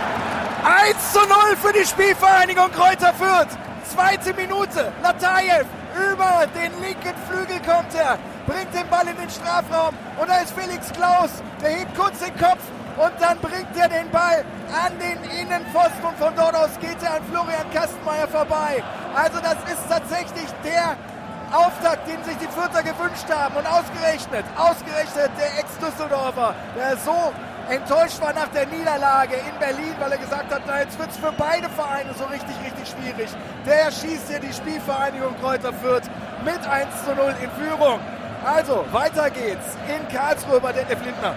eins zu null für die Spielvereinigung Kräuter Fürth. Zweite Minute, Latajew über den linken Flügel kommt er, bringt den Ball in den Strafraum und da ist Felix Klaus, der hebt kurz den Kopf und dann bringt er den Ball an den Innenpfosten und von dort aus geht er an Florian Kastenmeier vorbei. Also das ist tatsächlich der Auftakt, den sich die Fürther gewünscht haben und ausgerechnet, ausgerechnet der Ex-Düsseldorfer, der so enttäuscht war nach der Niederlage in Berlin, weil er gesagt hat, na jetzt wird es für beide Vereine so richtig, richtig schwierig. Der schießt hier die Spielvereinigung Kräuter Fürth mit eins zu null in Führung. Also, weiter geht's in Karlsruhe bei Detlef Lindner.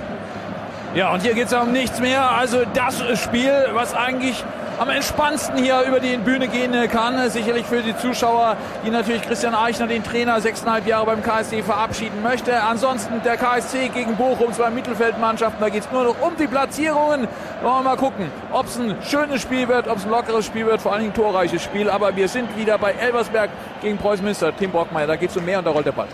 Ja, und hier geht es um nichts mehr. Also das Spiel, was eigentlich am entspannendsten hier über die Bühne gehen kann. Sicherlich für die Zuschauer, die natürlich Christian Eichner, den Trainer, sechseinhalb Jahre beim K S C verabschieden möchte. Ansonsten der K S C gegen Bochum, zwei Mittelfeldmannschaften. Da geht es nur noch um die Platzierungen. Wollen wir mal gucken, ob es ein schönes Spiel wird, ob es ein lockeres Spiel wird, vor allen Dingen ein torreiches Spiel. Aber wir sind wieder bei Elversberg gegen Preußen Münster. Tim Brockmeier, da geht es um mehr und da rollt der Ball.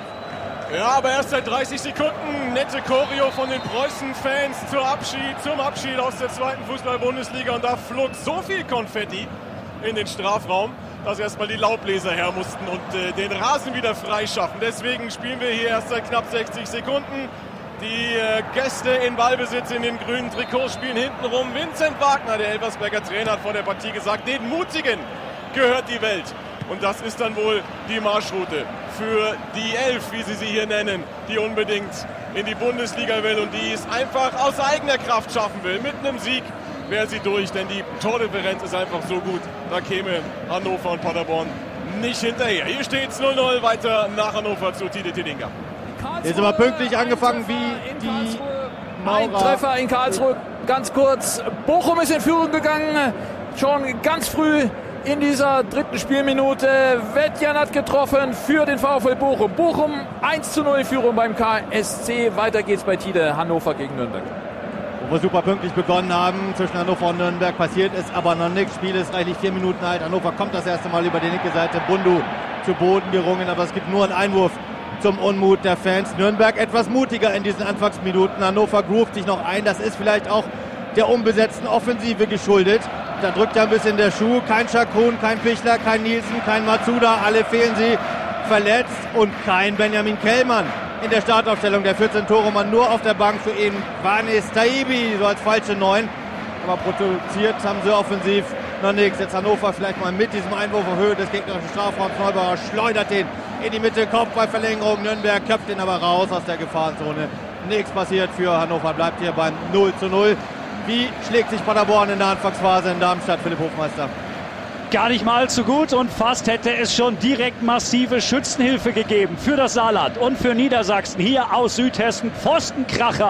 Ja, aber erst seit dreißig Sekunden nette Choreo von den Preußen-Fans zur Abschied, zum Abschied aus der zweiten Fußball-Bundesliga. Und da flog so viel Konfetti in den Strafraum, dass erstmal die Laubbläser her mussten und äh, den Rasen wieder freischaffen. Deswegen spielen wir hier erst seit knapp sechzig Sekunden. Die äh, Gäste in Ballbesitz in den grünen Trikots spielen hintenrum. Vincent Wagner, der Elversberger Trainer, hat vor der Partie gesagt, den Mutigen gehört die Welt. Und das ist dann wohl die Marschroute für die Elf, wie sie sie hier nennen, die unbedingt in die Bundesliga will und die es einfach aus eigener Kraft schaffen will. Mit einem Sieg wäre sie durch, denn die Tordifferenz ist einfach so gut. Da käme Hannover und Paderborn nicht hinterher. Hier steht es null null, weiter nach Hannover zu Tide Tidinga. Ist aber pünktlich angefangen wie die Maurer. Ein Treffer in Karlsruhe, ganz kurz. Bochum ist in Führung gegangen, schon ganz früh in dieser dritten Spielminute. Wettjan hat getroffen für den VfL Bochum. Bochum eins zu null Führung beim K S C. Weiter geht's bei Tide, Hannover gegen Nürnberg. Wo wir super pünktlich begonnen haben, zwischen Hannover und Nürnberg passiert ist aber noch nichts. Spiel ist reichlich vier Minuten alt. Hannover kommt das erste Mal über die linke Seite. Bundu zu Boden gerungen, aber es gibt nur einen Einwurf zum Unmut der Fans. Nürnberg etwas mutiger in diesen Anfangsminuten. Hannover groovt sich noch ein. Das ist vielleicht auch der unbesetzten Offensive geschuldet. Da drückt ja ein bisschen der Schuh. Kein Chakun, kein Pichler, kein Nielsen, kein Matsuda. Alle fehlen sie verletzt. Und kein Benjamin Kellmann in der Startaufstellung. Der vierzehn-Tore-Mann nur auf der Bank für ihn. Vanis Taibi, so als falsche Neun. Aber produziert haben sie offensiv noch nichts. Jetzt Hannover vielleicht mal mit diesem Einwurf auf Höhe des gegnerischen Strafraums. Neubauer schleudert den in die Mitte, kommt bei Verlängerung. Nürnberg köpft ihn aber raus aus der Gefahrenzone. Nichts passiert für Hannover, bleibt hier beim null zu null. Wie schlägt sich Paderborn in der Anfangsphase in Darmstadt, Philipp Hofmeister? Gar nicht mal so gut und fast hätte es schon direkt massive Schützenhilfe gegeben für das Saarland und für Niedersachsen. Hier aus Südhessen, Pfostenkracher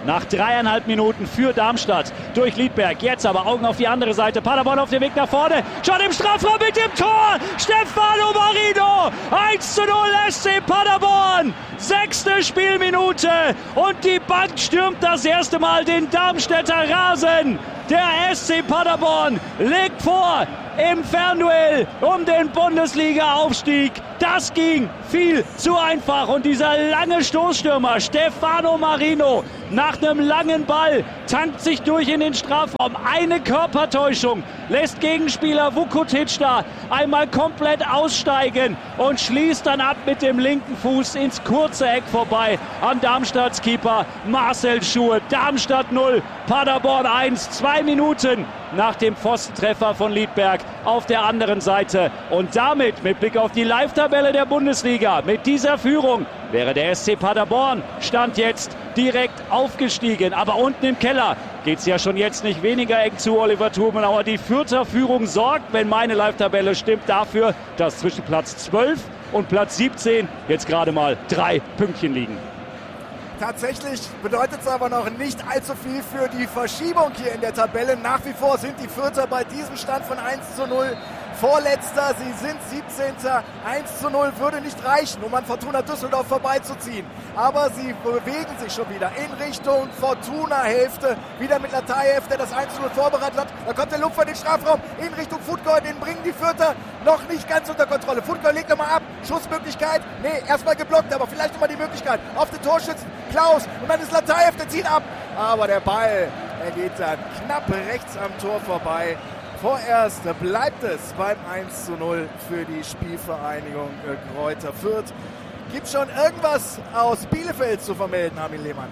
nach dreieinhalb Minuten für Darmstadt durch Liedberg. Jetzt aber Augen auf die andere Seite. Paderborn auf dem Weg nach vorne. Schon im Strafraum mit dem Tor. Stefano Marino. eins zu null S C Paderborn. Sechste Spielminute. Und die Bank stürmt das erste Mal den Darmstädter Rasen. Der S C Paderborn legt vor im Fernduell um den Bundesliga-Aufstieg. Das ging viel zu einfach. Und dieser lange Stoßstürmer Stefano Marino nach einem langen Ball tankt sich durch in den Strafraum. Eine Körpertäuschung lässt Gegenspieler Vukotic da einmal komplett aussteigen und schließt dann ab mit dem linken Fuß ins kurze Eck vorbei an Darmstadts Keeper Marcel Schur. Darmstadt null, Paderborn eins. Zwei Minuten nach dem Pfostentreffer von Liedberg auf der anderen Seite. Und damit, mit Blick auf die Live-Tabelle der Bundesliga, mit dieser Führung wäre der S C Paderborn Stand jetzt direkt aufgestiegen. Aber unten im Keller geht es ja schon jetzt nicht weniger eng zu, Oliver Thurmanauer. Die Fürther Führung sorgt, wenn meine Live-Tabelle stimmt, dafür, dass zwischen Platz zwölf und Platz siebzehn jetzt gerade mal drei Pünktchen liegen. Tatsächlich bedeutet es aber noch nicht allzu viel für die Verschiebung hier in der Tabelle. Nach wie vor sind die Fürther bei diesem Stand von eins zu null Vorletzter. Sie sind siebzehnter eins zu null würde nicht reichen, um an Fortuna Düsseldorf vorbeizuziehen. Aber sie bewegen sich schon wieder in Richtung Fortuna-Hälfte. Wieder mit Latayev, der das eins zu null vorbereitet hat. Da kommt der Lupfer in den Strafraum in Richtung Futgol. Den bringen die Fürther noch nicht ganz unter Kontrolle. Futgol legt nochmal ab. Schussmöglichkeit. Nee, erstmal geblockt, aber vielleicht nochmal die Möglichkeit auf den Torschützen. Klaus. Und dann ist Latayev, der zieht ab. Aber der Ball, er geht dann knapp rechts am Tor vorbei. Vorerst bleibt es beim eins zu null für die Spielvereinigung Greuther Fürth. Gibt schon irgendwas aus Bielefeld zu vermelden, Armin Lehmann?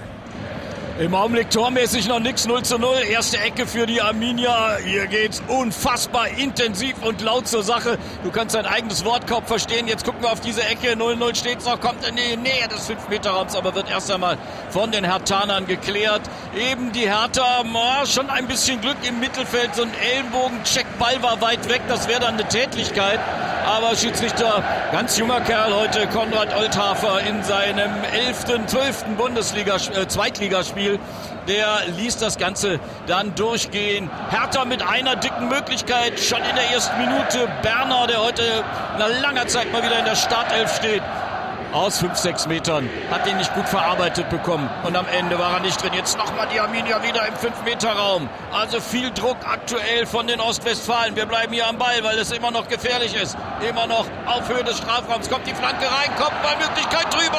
Im Augenblick tormäßig noch nichts, null zu null. Erste Ecke für die Arminia. Hier geht's unfassbar intensiv und laut zur Sache. Du kannst dein eigenes Wort kaum verstehen. Jetzt gucken wir auf diese Ecke. null null steht's noch, kommt in die Nähe des fünf Meter Raums, aber wird erst einmal von den Herthanern geklärt. Eben die Hertha, oh, schon ein bisschen Glück im Mittelfeld. So ein Ellenbogen-Check, Ball war weit weg. Das wäre dann eine Tätlichkeit. Aber Schiedsrichter, ganz junger Kerl heute, Konrad Olthafer in seinem elften, zwölften Bundesliga, äh, Zweitligaspiel. Der ließ das Ganze dann durchgehen. Hertha mit einer dicken Möglichkeit, schon in der ersten Minute. Berner, der heute nach langer Zeit mal wieder in der Startelf steht, aus fünf, sechs Metern, hat ihn nicht gut verarbeitet bekommen. Und am Ende war er nicht drin. Jetzt nochmal die Arminia wieder im fünf Meter Raum. Also viel Druck aktuell von den Ostwestfalen. Wir bleiben hier am Ball, weil es immer noch gefährlich ist. Immer noch auf Höhe des Strafraums. Kommt die Flanke rein, kommt bei Möglichkeit drüber.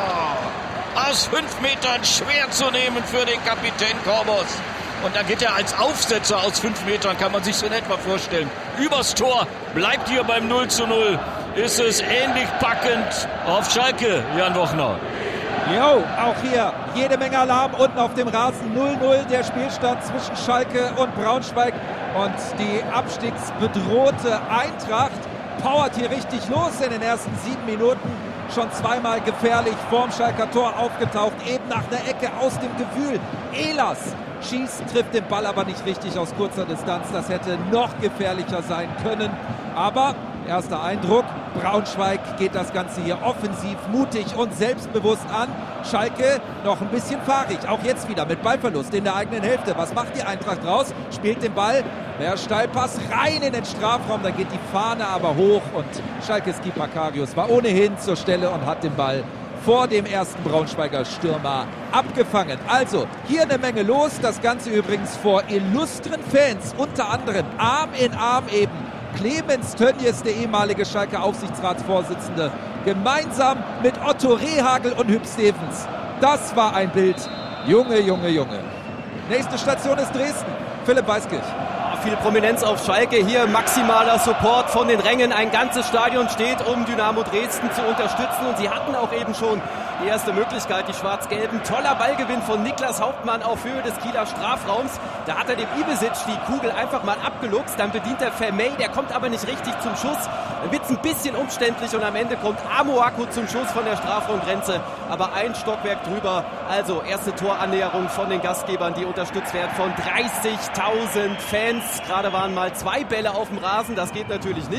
Aus fünf Metern schwer zu nehmen für den Kapitän Korbos. Und dann geht er als Aufsetzer aus fünf Metern, kann man sich so in etwa vorstellen. Übers Tor, bleibt hier beim null zu null. Ist es ähnlich packend auf Schalke, Jan Wochner. Jo, auch hier jede Menge Alarm unten auf dem Rasen. null null der Spielstand zwischen Schalke und Braunschweig. Und die abstiegsbedrohte Eintracht powert hier richtig los in den ersten sieben Minuten. Schon zweimal gefährlich vorm Schalker Tor aufgetaucht, eben nach einer Ecke aus dem Gewühl. Elas schießt, trifft den Ball aber nicht richtig aus kurzer Distanz. Das hätte noch gefährlicher sein können. Aber erster Eindruck, Braunschweig geht das Ganze hier offensiv, mutig und selbstbewusst an. Schalke noch ein bisschen fahrig, auch jetzt wieder mit Ballverlust in der eigenen Hälfte. Was macht die Eintracht raus? Spielt den Ball, der Steilpass rein in den Strafraum, da geht die Fahne aber hoch und Schalkes Keeper Karius war ohnehin zur Stelle und hat den Ball vor dem ersten Braunschweiger Stürmer abgefangen. Also hier eine Menge los, das Ganze übrigens vor illustren Fans, unter anderem Arm in Arm eben Clemens Tönnies, der ehemalige Schalke Aufsichtsratsvorsitzende, gemeinsam mit Otto Rehagel und Hüb Stevens. Das war ein Bild. Junge, Junge, Junge. Nächste Station ist Dresden. Philipp Weiskirch. Viel Prominenz auf Schalke, hier maximaler Support von den Rängen. Ein ganzes Stadion steht, um Dynamo Dresden zu unterstützen und sie hatten auch eben schon die erste Möglichkeit, die Schwarz-Gelben. Toller Ballgewinn von Niklas Hauptmann auf Höhe des Kieler Strafraums. Da hat er dem Ibišić die Kugel einfach mal abgeluchst, dann bedient er Vermey, der kommt aber nicht richtig zum Schuss. Dann wird es ein bisschen umständlich und am Ende kommt Amoako zum Schuss von der Strafraumgrenze, aber ein Stockwerk drüber. Also erste Torannäherung von den Gastgebern, die unterstützt werden von dreißigtausend Fans. Gerade waren mal zwei Bälle auf dem Rasen, das geht natürlich nicht.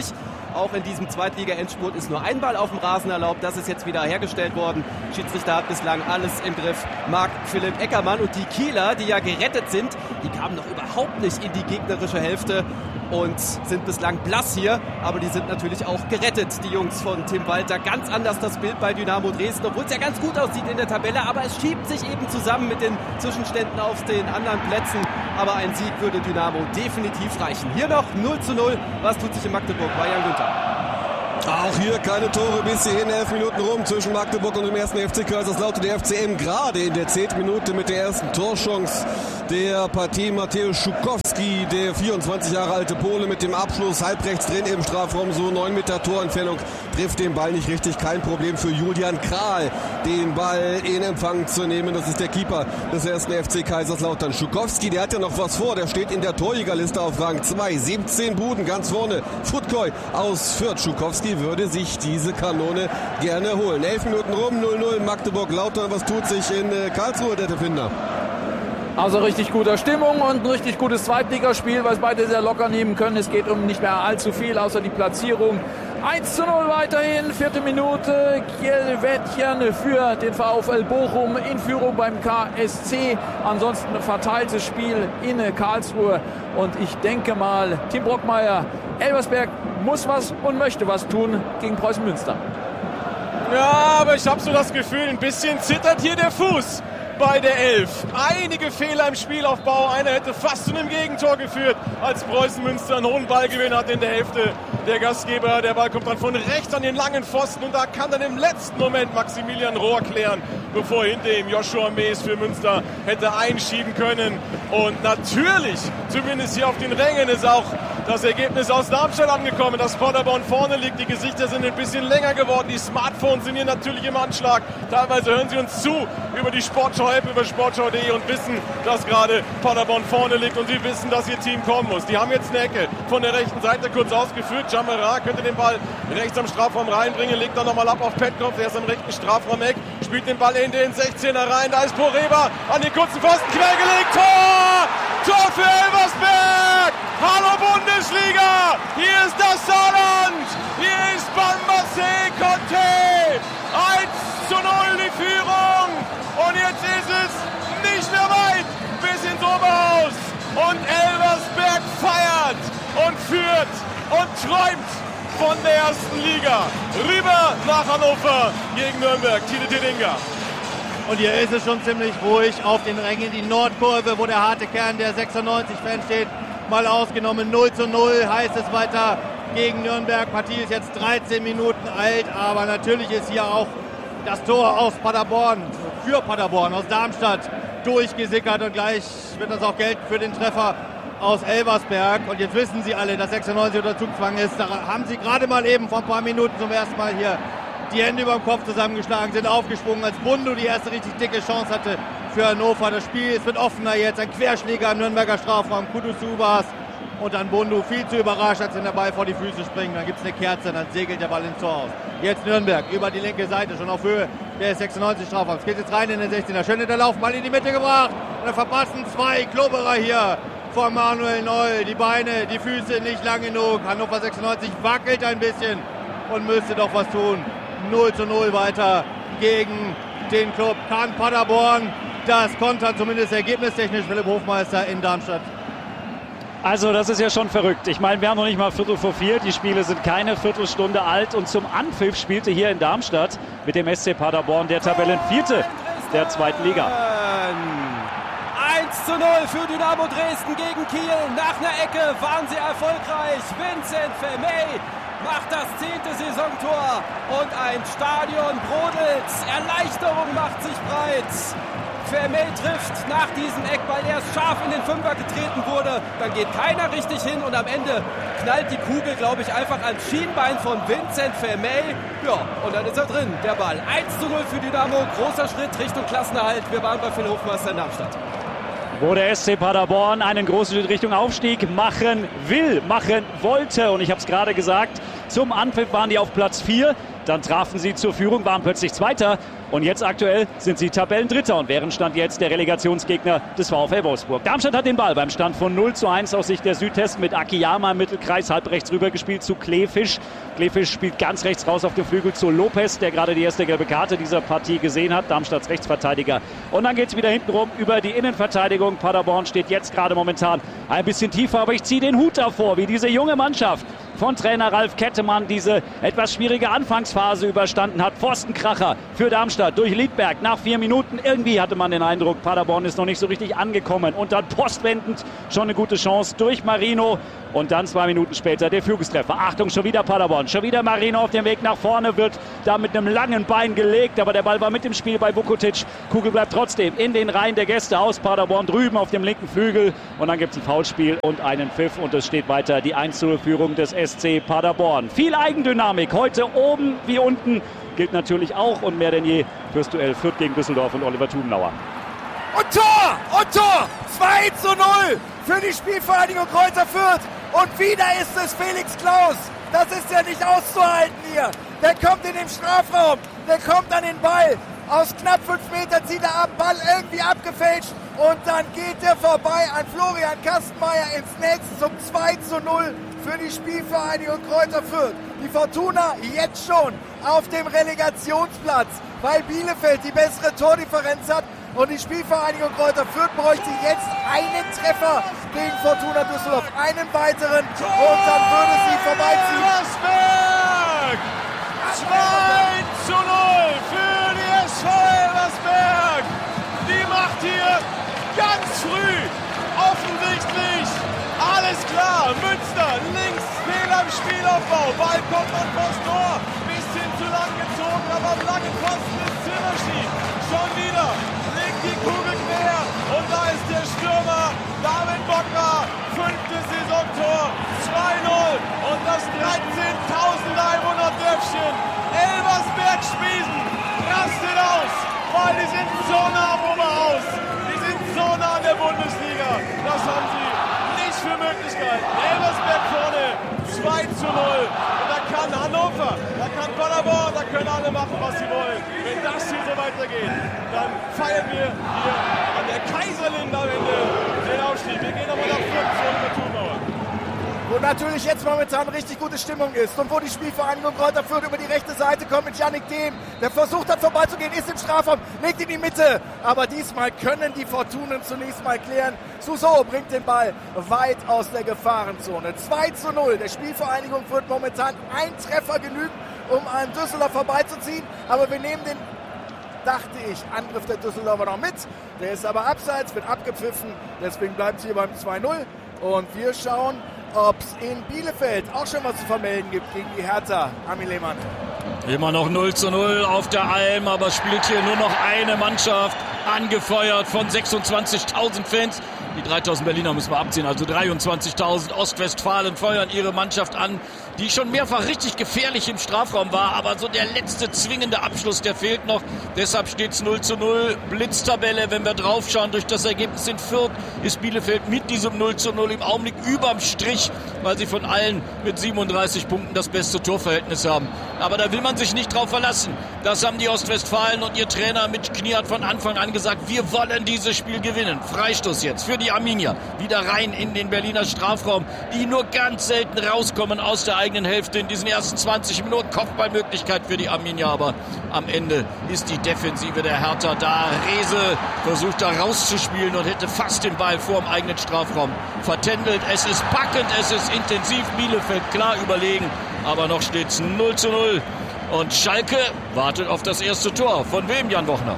Auch in diesem Zweitliga-Endspurt ist nur ein Ball auf dem Rasen erlaubt. Das ist jetzt wieder hergestellt worden. Schiedsrichter hat bislang alles im Griff. Marc-Philipp Eckermann und die Kieler, die ja gerettet sind, die kamen noch überhaupt nicht in die gegnerische Hälfte und sind bislang blass hier, aber die sind natürlich auch gerettet, die Jungs von Tim Walter. Ganz anders das Bild bei Dynamo Dresden, obwohl es ja ganz gut aussieht in der Tabelle, aber es schiebt sich eben zusammen mit den Zwischenständen auf den anderen Plätzen, aber ein Sieg würde Dynamo definitiv reichen. Hier noch null zu null, was tut sich in Magdeburg bei Jan Günther? Auch hier keine Tore bis hierhin, elf Minuten rum zwischen Magdeburg und dem ersten F C Kaiserslautern. Der F C M gerade in der zehnten Minute mit der ersten Torchance der Partie. Mateusz Schukowski, der vierundzwanzig Jahre alte Pole, mit dem Abschluss halbrechts drin im Strafraum, so neun Meter Torentfernung, trifft den Ball nicht richtig. Kein Problem für Julian Kral, den Ball in Empfang zu nehmen. Das ist der Keeper des ersten F C Kaiserslautern. Schukowski, der hat ja noch was vor. Der steht in der Torjägerliste auf Rang zwei. siebzehn Buden ganz vorne. Futkoy aus Fürth. Schukowski würde sich diese Kanone gerne holen. elf Minuten rum, null null Magdeburg-Lautern. Was tut sich in Karlsruhe, der Finder? Also richtig guter Stimmung und ein richtig gutes Zweitligaspiel, was beide sehr locker nehmen können. Es geht um nicht mehr allzu viel, außer die Platzierung. eins zu null weiterhin, vierte Minute. Kielwettchen für den VfL Bochum in Führung beim K S C. Ansonsten ein verteiltes Spiel in Karlsruhe. Und ich denke mal, Tim Brockmeier, Elversberg muss was und möchte was tun gegen Preußen Münster. Ja, aber ich habe so das Gefühl, ein bisschen zittert hier der Fuß bei der Elf. Einige Fehler im Spielaufbau. Einer hätte fast zu einem Gegentor geführt, als Preußen Münster einen hohen Ballgewinn hat in der Hälfte der Gastgeber. Der Ball kommt dann von rechts an den langen Pfosten und da kann dann im letzten Moment Maximilian Rohr klären, bevor hinter ihm Joshua Mees für Münster hätte einschieben können. Und natürlich, zumindest hier auf den Rängen, ist auch das Ergebnis aus Darmstadt angekommen, dass Paderborn vorne liegt. Die Gesichter sind ein bisschen länger geworden. Die Smartphones sind hier natürlich im Anschlag. Teilweise hören sie uns zu über die Sportschau-App, über sportschau punkt de und wissen, dass gerade Paderborn vorne liegt und sie wissen, dass ihr Team kommen muss. Die haben jetzt eine Ecke von der rechten Seite kurz ausgeführt. Jamera könnte den Ball rechts am Strafraum reinbringen, legt dann nochmal ab auf Petkopf. Der ist am rechten Strafraum-Eck, spielt den Ball in den sechzehner rein. Da ist Poreba an den kurzen Pfosten quergelegt. Tor! Tor für Elversberg! Hallo Bundesliga! Hier ist das Saarland! Hier ist Bambasé Conte! eins zu null die Führung! Und jetzt ist es nicht mehr weit bis ins Oberhaus! Und Elversberg feiert und führt und träumt von der ersten Liga. Rüber nach Hannover gegen Nürnberg. Tine Tedinga. Und hier ist es schon ziemlich ruhig auf den Rängen. Die Nordkurve, wo der harte Kern der sechsundneunzig-Fans steht, mal ausgenommen. null zu null heißt es weiter gegen Nürnberg. Partie ist jetzt dreizehn Minuten alt, aber natürlich ist hier auch das Tor aus Paderborn, für Paderborn, aus Darmstadt durchgesickert. Und gleich wird das auch gelten für den Treffer aus Elversberg. Und jetzt wissen Sie alle, dass sechsundneunzig unter Zugzwang ist. Da haben Sie gerade mal eben vor ein paar Minuten zum ersten Mal hier die Hände über dem Kopf zusammengeschlagen, sind aufgesprungen, als Bundu die erste richtig dicke Chance hatte für Hannover. Das Spiel ist wird offener jetzt, ein Querschläger im Nürnberger Strafraum, Kudusubas und dann Bundu viel zu überrascht, als wenn der Ball vor die Füße springt. Dann gibt es eine Kerze, dann segelt der Ball ins Tor aus. Jetzt Nürnberg über die linke Seite, schon auf Höhe der sechsundneunzig Strafraums. Geht jetzt rein in den sechzehner. Schön der Lauf, Ball in die Mitte gebracht. Und dann verpassen zwei Klubberer hier von Manuel Noll. Die Beine, die Füße nicht lang genug. Hannover sechsundneunzig wackelt ein bisschen und müsste doch was tun. null zu null weiter gegen den Club. Kann Paderborn das kontern, zumindest ergebnistechnisch, Philipp Hofmeister in Darmstadt? Also das ist ja schon verrückt. Ich meine, wir haben noch nicht mal Viertel vor vier. Die Spiele sind keine Viertelstunde alt. Und zum Anpfiff spielte hier in Darmstadt mit dem S C Paderborn der Tabellenvierte der zweiten Liga. eins zu null für Dynamo Dresden gegen Kiel. Nach einer Ecke waren sie erfolgreich. Vincent Vermey macht das zehnte Saisontor und ein Stadion brodelt. Erleichterung macht sich breit. Vermey trifft nach diesem Eckball erst scharf in den Fünfer getreten wurde. Dann geht keiner richtig hin und am Ende knallt die Kugel, glaube ich, einfach ans Schienbein von Vincent Vermey. Ja, und dann ist er drin, der Ball. eins zu null für Dynamo, großer Schritt Richtung Klassenerhalt. Wir waren bei Philipp Hofmeister in Darmstadt. Wo der S C Paderborn einen großen Schritt Richtung Aufstieg machen will, machen wollte. Und ich habe es gerade gesagt, zum Anpfiff waren die auf Platz vier. Dann trafen sie zur Führung, waren plötzlich Zweiter und jetzt aktuell sind sie Tabellendritter und wären Stand jetzt der Relegationsgegner des VfL Wolfsburg. Darmstadt hat den Ball beim Stand von null zu eins aus Sicht der Südhessen mit Akiyama im Mittelkreis, halb rechts rüber gespielt zu Kleefisch. Kleefisch spielt ganz rechts raus auf dem Flügel zu Lopez, der gerade die erste gelbe Karte dieser Partie gesehen hat, Darmstadts Rechtsverteidiger. Und dann geht es wieder hintenrum über die Innenverteidigung. Paderborn steht jetzt gerade momentan ein bisschen tiefer, aber ich ziehe den Hut davor, wie diese junge Mannschaft von Trainer Ralf Kettemann diese etwas schwierige Anfangsphase überstanden hat. Pfostenkracher für Darmstadt durch Liedberg nach vier Minuten. Irgendwie hatte man den Eindruck, Paderborn ist noch nicht so richtig angekommen. Und dann postwendend schon eine gute Chance durch Marino. Und dann zwei Minuten später der Führungstreffer. Achtung, schon wieder Paderborn. Schon wieder Marino auf dem Weg nach vorne, wird da mit einem langen Bein gelegt. Aber der Ball war mit im Spiel bei Vukotic. Kugel bleibt trotzdem in den Reihen der Gäste aus Paderborn drüben auf dem linken Flügel. Und dann gibt es ein Foulspiel und einen Pfiff. Und es steht weiter die eins zu null Führung des S C Paderborn. Viel Eigendynamik heute oben wie unten. Gilt natürlich auch und mehr denn je fürs Duell Fürth gegen Düsseldorf und Oliver Thubenauer. Und Tor! Und Tor! zwei zu null für die Spielvereinigung Kräuter Fürth. Und wieder ist es Felix Klaus. Das ist ja nicht auszuhalten hier. Der kommt in den Strafraum. Der kommt an den Ball. Aus knapp fünf Metern zieht er ab. Ball irgendwie abgefälscht. Und dann geht er vorbei an Florian Kastenmeier ins Netz zum zwei zu null für die Spielvereinigung Kräuter Fürth. Die Fortuna jetzt schon auf dem Relegationsplatz, weil Bielefeld die bessere Tordifferenz hat. Und die Spielvereinigung Kräuter Fürth bräuchte jetzt einen Treffer gegen Fortuna Düsseldorf. Einen weiteren und dann würde sie vorbeiziehen. Elversberg! zwei zu null für die S V Elversberg. Die macht hier ganz früh offensichtlich alles klar. Münster links, Fehler im Spielaufbau. Ball kommt an das Tor. Bisschen zu lang gezogen, aber am langen Posten ist Zimmerschi. Schon wieder legt die Kugel quer. Und da ist der Stürmer David Bogner. Fünftes Saisontor. zwei null. Und das dreizehntausendeinhundert Dörfchen Elversberg-Spiesen rastet aus. Weil die sind so nah am Oberhaus. Die sind so nah an der Bundesliga. Das haben sie nicht für Möglichkeiten. Elversberg vorne, zwei zu null. Und da kann Hannover, da kann Paderborn, da können alle machen, was sie wollen. Wenn das hier so weitergeht, dann feiern wir hier an der Kaiserlinde am Ende den Aufstieg. Wir gehen aber nach Fürth zu Oliver Thubenauer. Wo natürlich jetzt momentan richtig gute Stimmung ist und wo die Spielvereinigung Kräuter Fürth über die rechte Seite kommt mit Yannick Dehm, der versucht hat vorbeizugehen, ist im Strafraum, legt in die Mitte, aber diesmal können die Fortunen zunächst mal klären. Suso bringt den Ball weit aus der Gefahrenzone. zwei zu null, der Spielvereinigung wird momentan ein Treffer genügen, um an Düsseldorf vorbeizuziehen, aber wir nehmen den, dachte ich, Angriff der Düsseldorfer noch mit, der ist aber abseits, wird abgepfiffen, deswegen bleibt es hier beim zwei null und wir schauen, ob es in Bielefeld auch schon was zu vermelden gibt gegen die Hertha. Armin Lehmann. Immer noch null zu null auf der Alm, aber spielt hier nur noch eine Mannschaft, angefeuert von sechsundzwanzigtausend Fans. Die dreitausend Berliner müssen wir abziehen, also dreiundzwanzigtausend. Ostwestfalen feuern ihre Mannschaft an, die schon mehrfach richtig gefährlich im Strafraum war, aber so der letzte zwingende Abschluss, der fehlt noch. Deshalb steht es null zu null. Blitztabelle, wenn wir draufschauen, durch das Ergebnis in Fürth ist Bielefeld mit diesem null zu null im Augenblick überm Strich, weil sie von allen mit siebenunddreißig Punkten das beste Torverhältnis haben. Aber da will man sich nicht drauf verlassen. Das haben die Ostwestfalen und ihr Trainer Mitch Knie hat von Anfang an gesagt, wir wollen dieses Spiel gewinnen. Freistoß jetzt für die Arminia. Wieder rein in den Berliner Strafraum, die nur ganz selten rauskommen aus der eigenen Hälfte in diesen ersten zwanzig Minuten. Kopfballmöglichkeit für die Arminia, aber am Ende ist die Defensive der Hertha da. Rehse versucht da rauszuspielen und hätte fast den Ball vor dem eigenen Strafraum vertändelt. Es ist packend, es ist intensiv. Bielefeld klar überlegen, aber noch steht es null zu null. Und Schalke wartet auf das erste Tor. Von wem, Jan Wochner?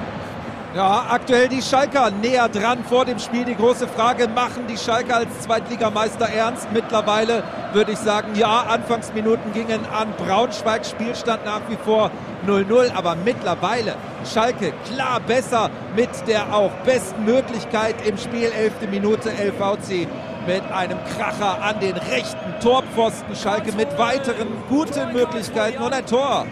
Ja, aktuell die Schalker näher dran vor dem Spiel. Die große Frage, machen die Schalker als Zweitligameister ernst? Mittlerweile würde ich sagen, ja, Anfangsminuten gingen an Braunschweig, Spielstand nach wie vor null null, aber mittlerweile Schalke klar besser mit der auch besten Möglichkeit im Spiel, elfte Minute, L V C mit einem Kracher an den rechten Torpfosten. Schalke mit weiteren guten Möglichkeiten und ein Tor.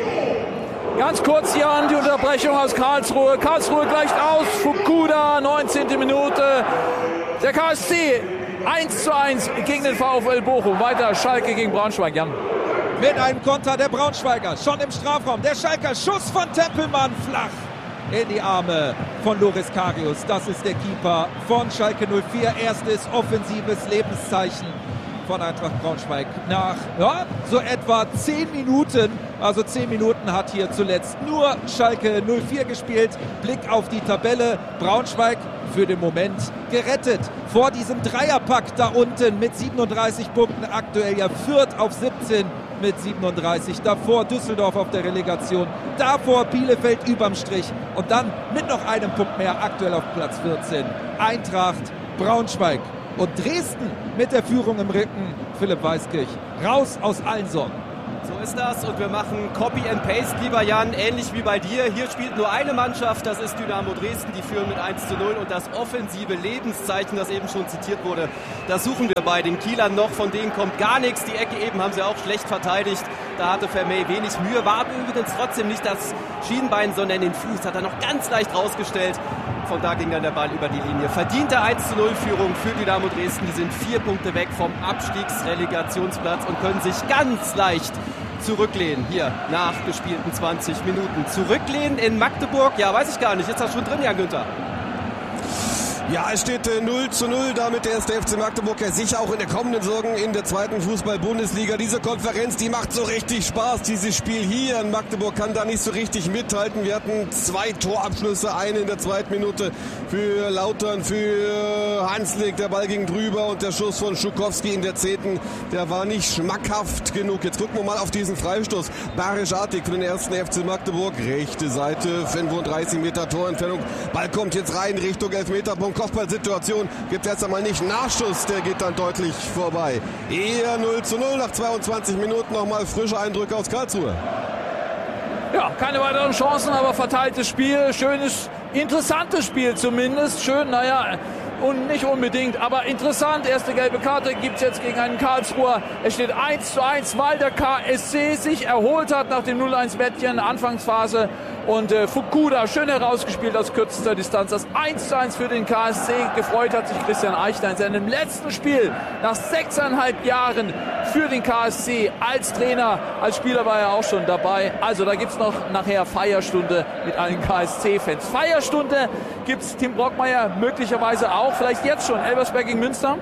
Ganz kurz, Jan, die Unterbrechung aus Karlsruhe. Karlsruhe gleicht aus. Fukuda, neunzehnte Minute. Der K S C eins zu eins gegen den VfL Bochum. Weiter Schalke gegen Braunschweig, Jan. mit einem Konter der Braunschweiger. Schon im Strafraum. Der Schalker Schuss von Tempelmann flach in die Arme von Loris Karius. Das ist der Keeper von Schalke null vier. Erstes offensives Lebenszeichen von Eintracht Braunschweig nach ja, so etwa zehn Minuten. Also zehn Minuten hat hier zuletzt nur Schalke null vier gespielt. Blick auf die Tabelle. Braunschweig für den Moment gerettet vor diesem Dreierpack da unten mit siebenunddreißig Punkten. Aktuell ja Fürth auf siebzehn mit siebenunddreißig. Davor Düsseldorf auf der Relegation. Davor Bielefeld überm Strich. Und dann mit noch einem Punkt mehr aktuell auf Platz vierzehn. Eintracht Braunschweig. Und Dresden mit der Führung im Rücken. Philipp Weiskirch raus aus allen Sorgen. So ist das und wir machen Copy and Paste, lieber Jan, ähnlich wie bei dir. Hier spielt nur eine Mannschaft, das ist Dynamo Dresden, die führen mit eins zu null und das offensive Lebenszeichen, das eben schon zitiert wurde, das suchen wir bei den Kielern noch, von denen kommt gar nichts. Die Ecke eben haben sie auch schlecht verteidigt, da hatte Vermey wenig Mühe, war übrigens trotzdem nicht das Schienbein, sondern den Fuß hat er noch ganz leicht rausgestellt. Von da ging dann der Ball über die Linie. Verdiente eins zu null Führung für Dynamo Dresden. Die sind vier Punkte weg vom Abstiegsrelegationsplatz und können sich ganz leicht zurücklehnen. Hier nach gespielten zwanzig Minuten. Zurücklehnen in Magdeburg? Ja, weiß ich gar nicht. Ist das schon drin, Jan Günther? Ja, es steht äh, null zu null, damit der erste F C Magdeburg ja sicher auch in der kommenden Saison in der zweiten Fußball-Bundesliga. Diese Konferenz, die macht so richtig Spaß. Dieses Spiel hier in Magdeburg kann da nicht so richtig mithalten. Wir hatten zwei Torabschlüsse, eine in der zweiten Minute für Lautern, für Hanslik. Der Ball ging drüber und der Schuss von Schukowski in der zehnten, der war nicht schmackhaft genug. Jetzt gucken wir mal auf diesen Freistoß. Barisch Artig für den ersten F C Magdeburg. Rechte Seite, fünfunddreißig Meter Torentfernung. Ball kommt jetzt rein Richtung Elfmeterpunkt. Kopfballsituation gibt es erst einmal nicht. Nachschuss, der geht dann deutlich vorbei. Eher null zu null nach zweiundzwanzig Minuten. Nochmal frische Eindrücke aus Karlsruhe. Ja, keine weiteren Chancen, aber verteiltes Spiel. Schönes, interessantes Spiel zumindest. Schön, naja, und nicht unbedingt, aber interessant. Erste gelbe Karte gibt es jetzt gegen einen Karlsruher. Es steht eins zu eins, weil der K S C sich erholt hat nach dem null eins Bettchen, Anfangsphase. Und äh, Fukuda schön herausgespielt aus kürzester Distanz. Das eins zu eins für den K S C. Gefreut hat sich Christian Eichner in seinem letzten Spiel nach sechseinhalb Jahren für den K S C als Trainer. Als Spieler war er auch schon dabei. Also da gibt es noch nachher Feierstunde mit allen K S C-Fans. Feierstunde gibt es Tim Brockmeier möglicherweise auch. Vielleicht jetzt schon. Elversberg gegen Münster.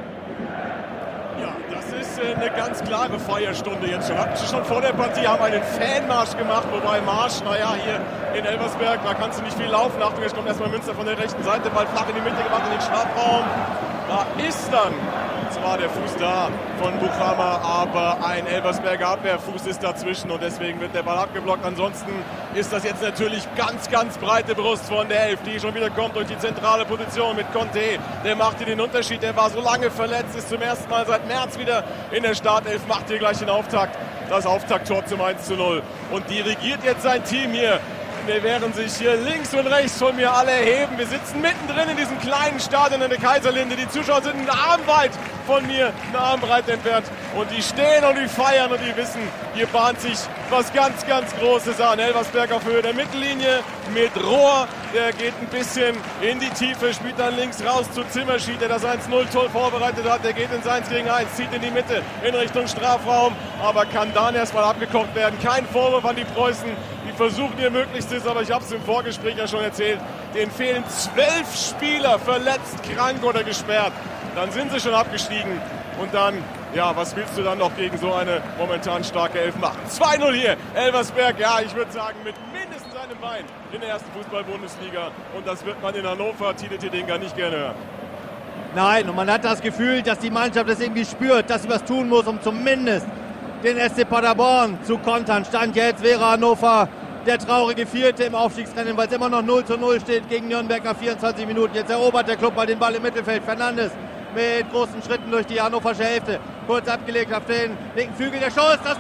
Eine ganz klare Feierstunde jetzt schon. Hatten sie schon vor der Partie, haben einen Fanmarsch gemacht, wobei Marsch, naja, hier in Elversberg, da kannst du nicht viel laufen. Achtung, jetzt kommt erstmal Münster von der rechten Seite, Ball flach in die Mitte gemacht, in den Strafraum. Da ist dann zwar der Fuß da von Buchhammer, aber ein Elversberger Abwehrfuß ist dazwischen und deswegen wird der Ball abgeblockt. Ansonsten ist das jetzt natürlich ganz, ganz breite Brust von der Elf, die schon wieder kommt durch die zentrale Position mit Conte. Der macht hier den Unterschied, der war so lange verletzt, ist zum ersten Mal seit März wieder in der Startelf, macht hier gleich den Auftakt, das Auftakttor zum eins zu null und dirigiert jetzt sein Team hier. Während sich hier links und rechts von mir alle erheben. Wir sitzen mittendrin in diesem kleinen Stadion in der Kaiserlinde. Die Zuschauer sind einen Arm weit von mir, eine Armbreit entfernt. Und die stehen und die feiern und die wissen, hier bahnt sich was ganz, ganz Großes an. Elversberg auf Höhe der Mittellinie mit Rohr. Der geht ein bisschen in die Tiefe, spielt dann links raus zu Zimmerschied, der das eins null toll vorbereitet hat. Der geht ins eins gegen eins, zieht in die Mitte in Richtung Strafraum, aber kann dann erstmal abgekocht werden. Kein Vorwurf an die Preußen. Die versuchen ihr Möglichstes, aber ich habe es im Vorgespräch ja schon erzählt. Denen fehlen zwölf Spieler, verletzt, krank oder gesperrt. Dann sind sie schon abgestiegen. Und dann, ja, was willst du dann noch gegen so eine momentan starke Elf machen? zwei null hier, Elversberg, ja, ich würde sagen, mit mindestens einem Bein in der ersten Fußball-Bundesliga. Und das wird man in Hannover, Tide Tidinga, nicht gerne hören. Nein, und man hat das Gefühl, dass die Mannschaft das irgendwie spürt, dass sie was tun muss, um zumindest den S C Paderborn zu kontern. Stand jetzt wäre Hannover der traurige Vierte im Aufstiegsrennen, weil es immer noch null zu null steht gegen Nürnberg nach vierundzwanzig Minuten. Jetzt erobert der Club mal den Ball im Mittelfeld. Fernandes mit großen Schritten durch die hannoversche Hälfte. Kurz abgelegt auf den linken Flügel. Der Schuss, das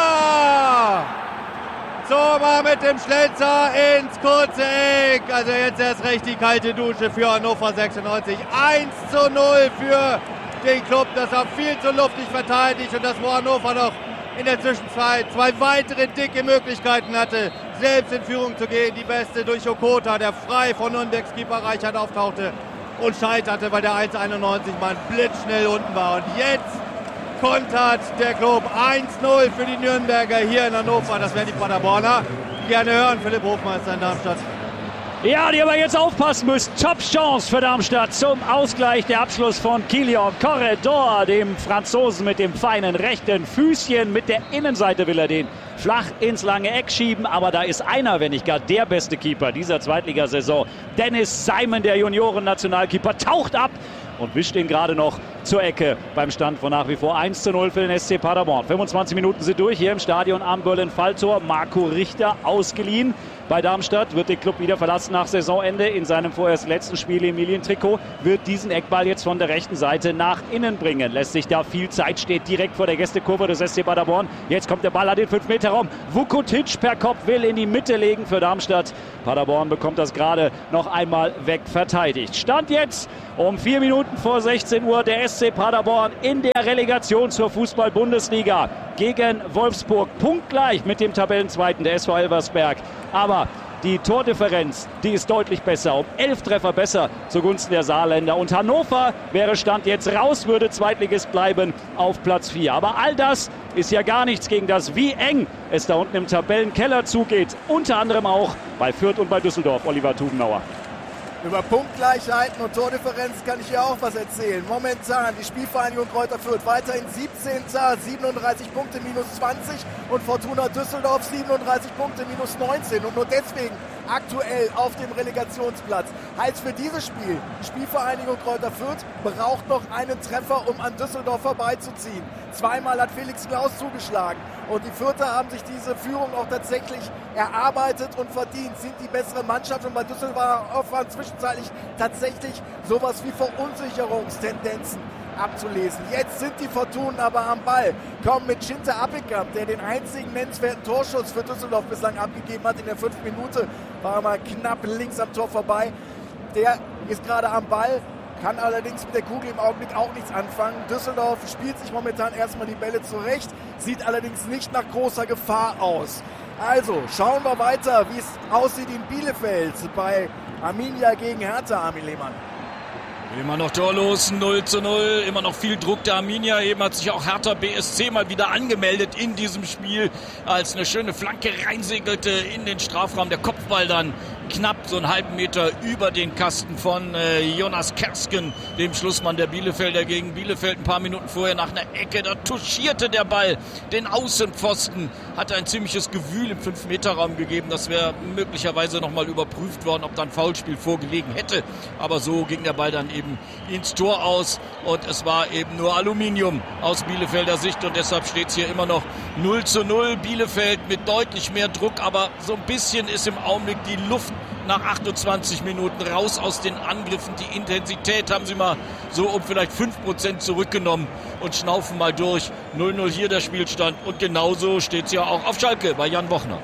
Tor! Zomer mit dem Schlenzer ins kurze Eck. Also jetzt erst recht die kalte Dusche für Hannover sechsundneunzig. eins zu null für den Club. Das war viel zu luftig verteidigt und das, wo Hannover noch in der Zwischenzeit zwei weitere dicke Möglichkeiten hatte, selbst in Führung zu gehen. Die beste durch Okota, der frei von Nürnbergs Keeper Reichert auftauchte und scheiterte, weil der eins einundneunzig Mann blitzschnell unten war. Und jetzt kontert der Club. eins null für die Nürnberger hier in Hannover. Das werden die Paderborner gerne hören. Philipp Hofmeister in Darmstadt. Ja, die aber jetzt aufpassen müssen. Top-Chance für Darmstadt zum Ausgleich. Der Abschluss von Kilian Corredor, dem Franzosen mit dem feinen rechten Füßchen. Mit der Innenseite will er den flach ins lange Eck schieben. Aber da ist einer, wenn nicht gar der beste Keeper dieser Zweitligasaison. Dennis Simon, der Junioren-Nationalkeeper, taucht ab und wischt ihn gerade noch zur Ecke beim Stand von nach wie vor eins zu null für den S C Paderborn. fünfundzwanzig Minuten sind durch hier im Stadion am Berlin-Falltor. Marco Richter ausgeliehen bei Darmstadt, wird den Club wieder verlassen nach Saisonende. In seinem vorerst letzten Spiel im Emilien-Trikot wird diesen Eckball jetzt von der rechten Seite nach innen bringen. Lässt sich da viel Zeit, steht direkt vor der Gästekurve des S C Paderborn. Jetzt kommt der Ball an den fünf Meter Raum. Vukotic per Kopf will in die Mitte legen für Darmstadt. Paderborn bekommt das gerade noch einmal wegverteidigt. Stand jetzt um vier Minuten vor sechzehn Uhr der S C Paderborn in der Relegation zur Fußball-Bundesliga gegen Wolfsburg. Punktgleich mit dem Tabellenzweiten, der S V Elversberg. Aber die Tordifferenz, die ist deutlich besser. Um elf Treffer besser zugunsten der Saarländer. Und Hannover wäre Stand jetzt raus, würde Zweitligist bleiben auf Platz vier. Aber all das ist ja gar nichts gegen das, wie eng es da unten im Tabellenkeller zugeht. Unter anderem auch bei Fürth und bei Düsseldorf. Oliver Tubenauer. Über Punktgleichheiten und Tordifferenz kann ich ja auch was erzählen. Momentan die Spielvereinigung Kräuter Fürth weiterhin siebzehnter siebenunddreißig Punkte, minus zwanzig. Und Fortuna Düsseldorf siebenunddreißig Punkte, minus neunzehn. Und nur deswegen aktuell auf dem Relegationsplatz. Heißt für dieses Spiel, die Spielvereinigung Kräuter Fürth braucht noch einen Treffer, um an Düsseldorf vorbeizuziehen. Zweimal hat Felix Klaus zugeschlagen. Und die Fürther haben sich diese Führung auch tatsächlich erarbeitet und verdient. Sind die bessere Mannschaft. Und bei Düsseldorf waren zwischenzeitlich tatsächlich sowas wie Verunsicherungstendenzen abzulesen. Jetzt sind die Fortunen aber am Ball. Kommen mit Schinter Appelkamp, der den einzigen nennenswerten Torschuss für Düsseldorf bislang abgegeben hat. In der fünften Minute war er mal knapp links am Tor vorbei. Der ist gerade am Ball, kann allerdings mit der Kugel im Augenblick auch nichts anfangen. Düsseldorf spielt sich momentan erstmal die Bälle zurecht, sieht allerdings nicht nach großer Gefahr aus. Also schauen wir weiter, wie es aussieht in Bielefeld bei Arminia gegen Hertha, Armin Lehmann. Immer noch torlos, null zu null, immer noch viel Druck der Arminia. Eben hat sich auch Hertha B S C mal wieder angemeldet in diesem Spiel, als eine schöne Flanke reinsegelte in den Strafraum. Der Kopfball dann knapp so einen halben Meter über den Kasten von äh, Jonas Kersken, dem Schlussmann der Bielefelder gegen Bielefeld. Ein paar Minuten vorher nach einer Ecke, da touchierte der Ball den Außenpfosten, hatte ein ziemliches Gewühl im fünf Meter Raum gegeben. Das wäre möglicherweise nochmal überprüft worden, ob da ein Foulspiel vorgelegen hätte. Aber so ging der Ball dann eben ins Tor aus und es war eben nur Aluminium aus Bielefelder Sicht und deshalb steht es hier immer noch null zu null. Bielefeld mit deutlich mehr Druck, aber so ein bisschen ist im Augenblick die Luft nach achtundzwanzig Minuten raus aus den Angriffen. Die Intensität haben sie mal so um vielleicht fünf Prozent zurückgenommen und schnaufen mal durch. null null hier der Spielstand und genauso steht es ja auch auf Schalke bei Jan Bochner.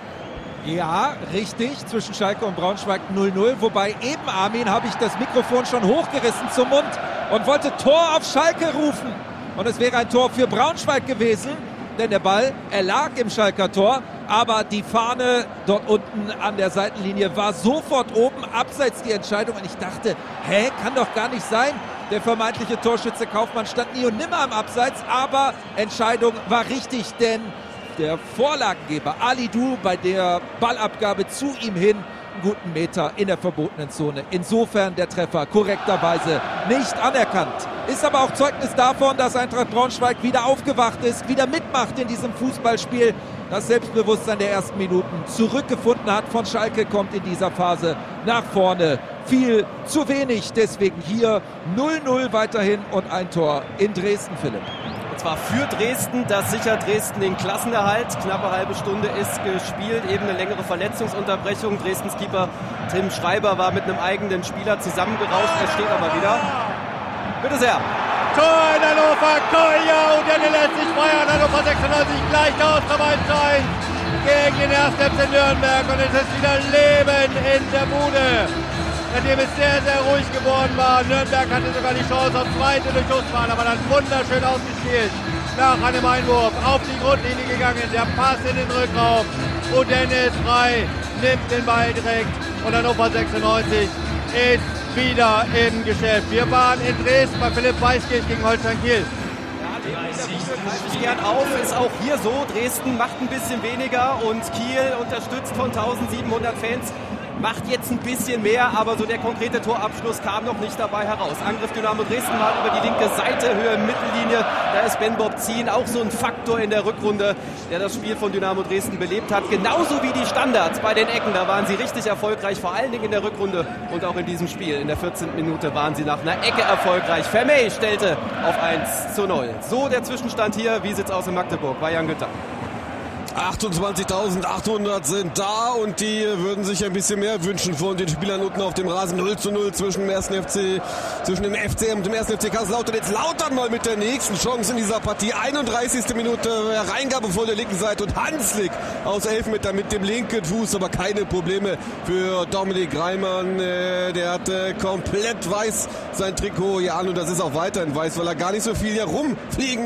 Ja, richtig, zwischen Schalke und Braunschweig null null, wobei eben, Armin, habe ich das Mikrofon schon hochgerissen zum Mund und wollte Tor auf Schalke rufen. Und es wäre ein Tor für Braunschweig gewesen, denn der Ball, er lag im Schalker Tor, aber die Fahne dort unten an der Seitenlinie war sofort oben, abseits die Entscheidung. Und ich dachte, hä, kann doch gar nicht sein. Der vermeintliche Torschütze Kaufmann stand nie und nimmer am Abseits, aber Entscheidung war richtig, denn der Vorlagengeber Ali Du bei der Ballabgabe zu ihm hin einen guten Meter in der verbotenen Zone. Insofern der Treffer korrekterweise nicht anerkannt. Ist aber auch Zeugnis davon, dass Eintracht Braunschweig wieder aufgewacht ist, wieder mitmacht in diesem Fußballspiel. Das Selbstbewusstsein der ersten Minuten zurückgefunden hat. Von Schalke kommt in dieser Phase nach vorne viel zu wenig. Deswegen hier null null weiterhin und ein Tor in Dresden, Philipp. Und zwar für Dresden, das sichert Dresden den Klassenerhalt. Knappe halbe Stunde ist gespielt, eben eine längere Verletzungsunterbrechung. Dresdens Keeper Tim Schreiber war mit einem eigenen Spieler zusammengerauscht, er steht aber wieder. Bitte sehr. Tor in Hannover, Kolja und der lässt sich feiern. Hannover sechsundneunzig gleicht aus zum eins zu eins gegen den ersten F C Nürnberg und es ist wieder Leben in der Bude. Nachdem es sehr, sehr ruhig geworden war. Nürnberg hatte sogar die Chance auf zweite durch Durchfall, aber dann wunderschön ausgespielt. Nach einem Einwurf auf die Grundlinie gegangen, der Pass in den Rückraum. Und Dennis frei nimmt den Ball direkt und Hannover sechsundneunzig ist wieder im Geschäft. Wir waren in Dresden bei Philipp Weißkirch gegen Holstein Kiel. Ja, Greift sich gern auf, ist auch hier so. Dresden macht ein bisschen weniger und Kiel, unterstützt von tausendsiebenhundert Fans, macht jetzt ein bisschen mehr, aber so der konkrete Torabschluss kam noch nicht dabei heraus. Angriff Dynamo Dresden mal über die linke Seite, Höhe Mittellinie. Da ist Ben Bob Zien auch so ein Faktor in der Rückrunde, der das Spiel von Dynamo Dresden belebt hat. Genauso wie die Standards bei den Ecken. Da waren sie richtig erfolgreich, vor allen Dingen in der Rückrunde und auch in diesem Spiel. In der vierzehnten Minute waren sie nach einer Ecke erfolgreich. Vermey stellte auf eins zu null. So der Zwischenstand hier. Wie sieht's aus in Magdeburg bei Jan Günther? achtundzwanzigtausendachthundert sind da und die würden sich ein bisschen mehr wünschen von den Spielern unten auf dem Rasen. Null zu null zwischen dem ersten F C, zwischen dem F C und dem ersten F C Kaiserslautern. Jetzt Lautern mal mit der nächsten Chance in dieser Partie. einunddreißigste Minute Reingabe von der linken Seite und Hanslik aus Elfmeter mit dem linken Fuß, aber keine Probleme für Dominik Reimann. Der hat komplett weiß sein Trikot hier an und das ist auch weiterhin weiß, weil er gar nicht so viel hier rumfliegen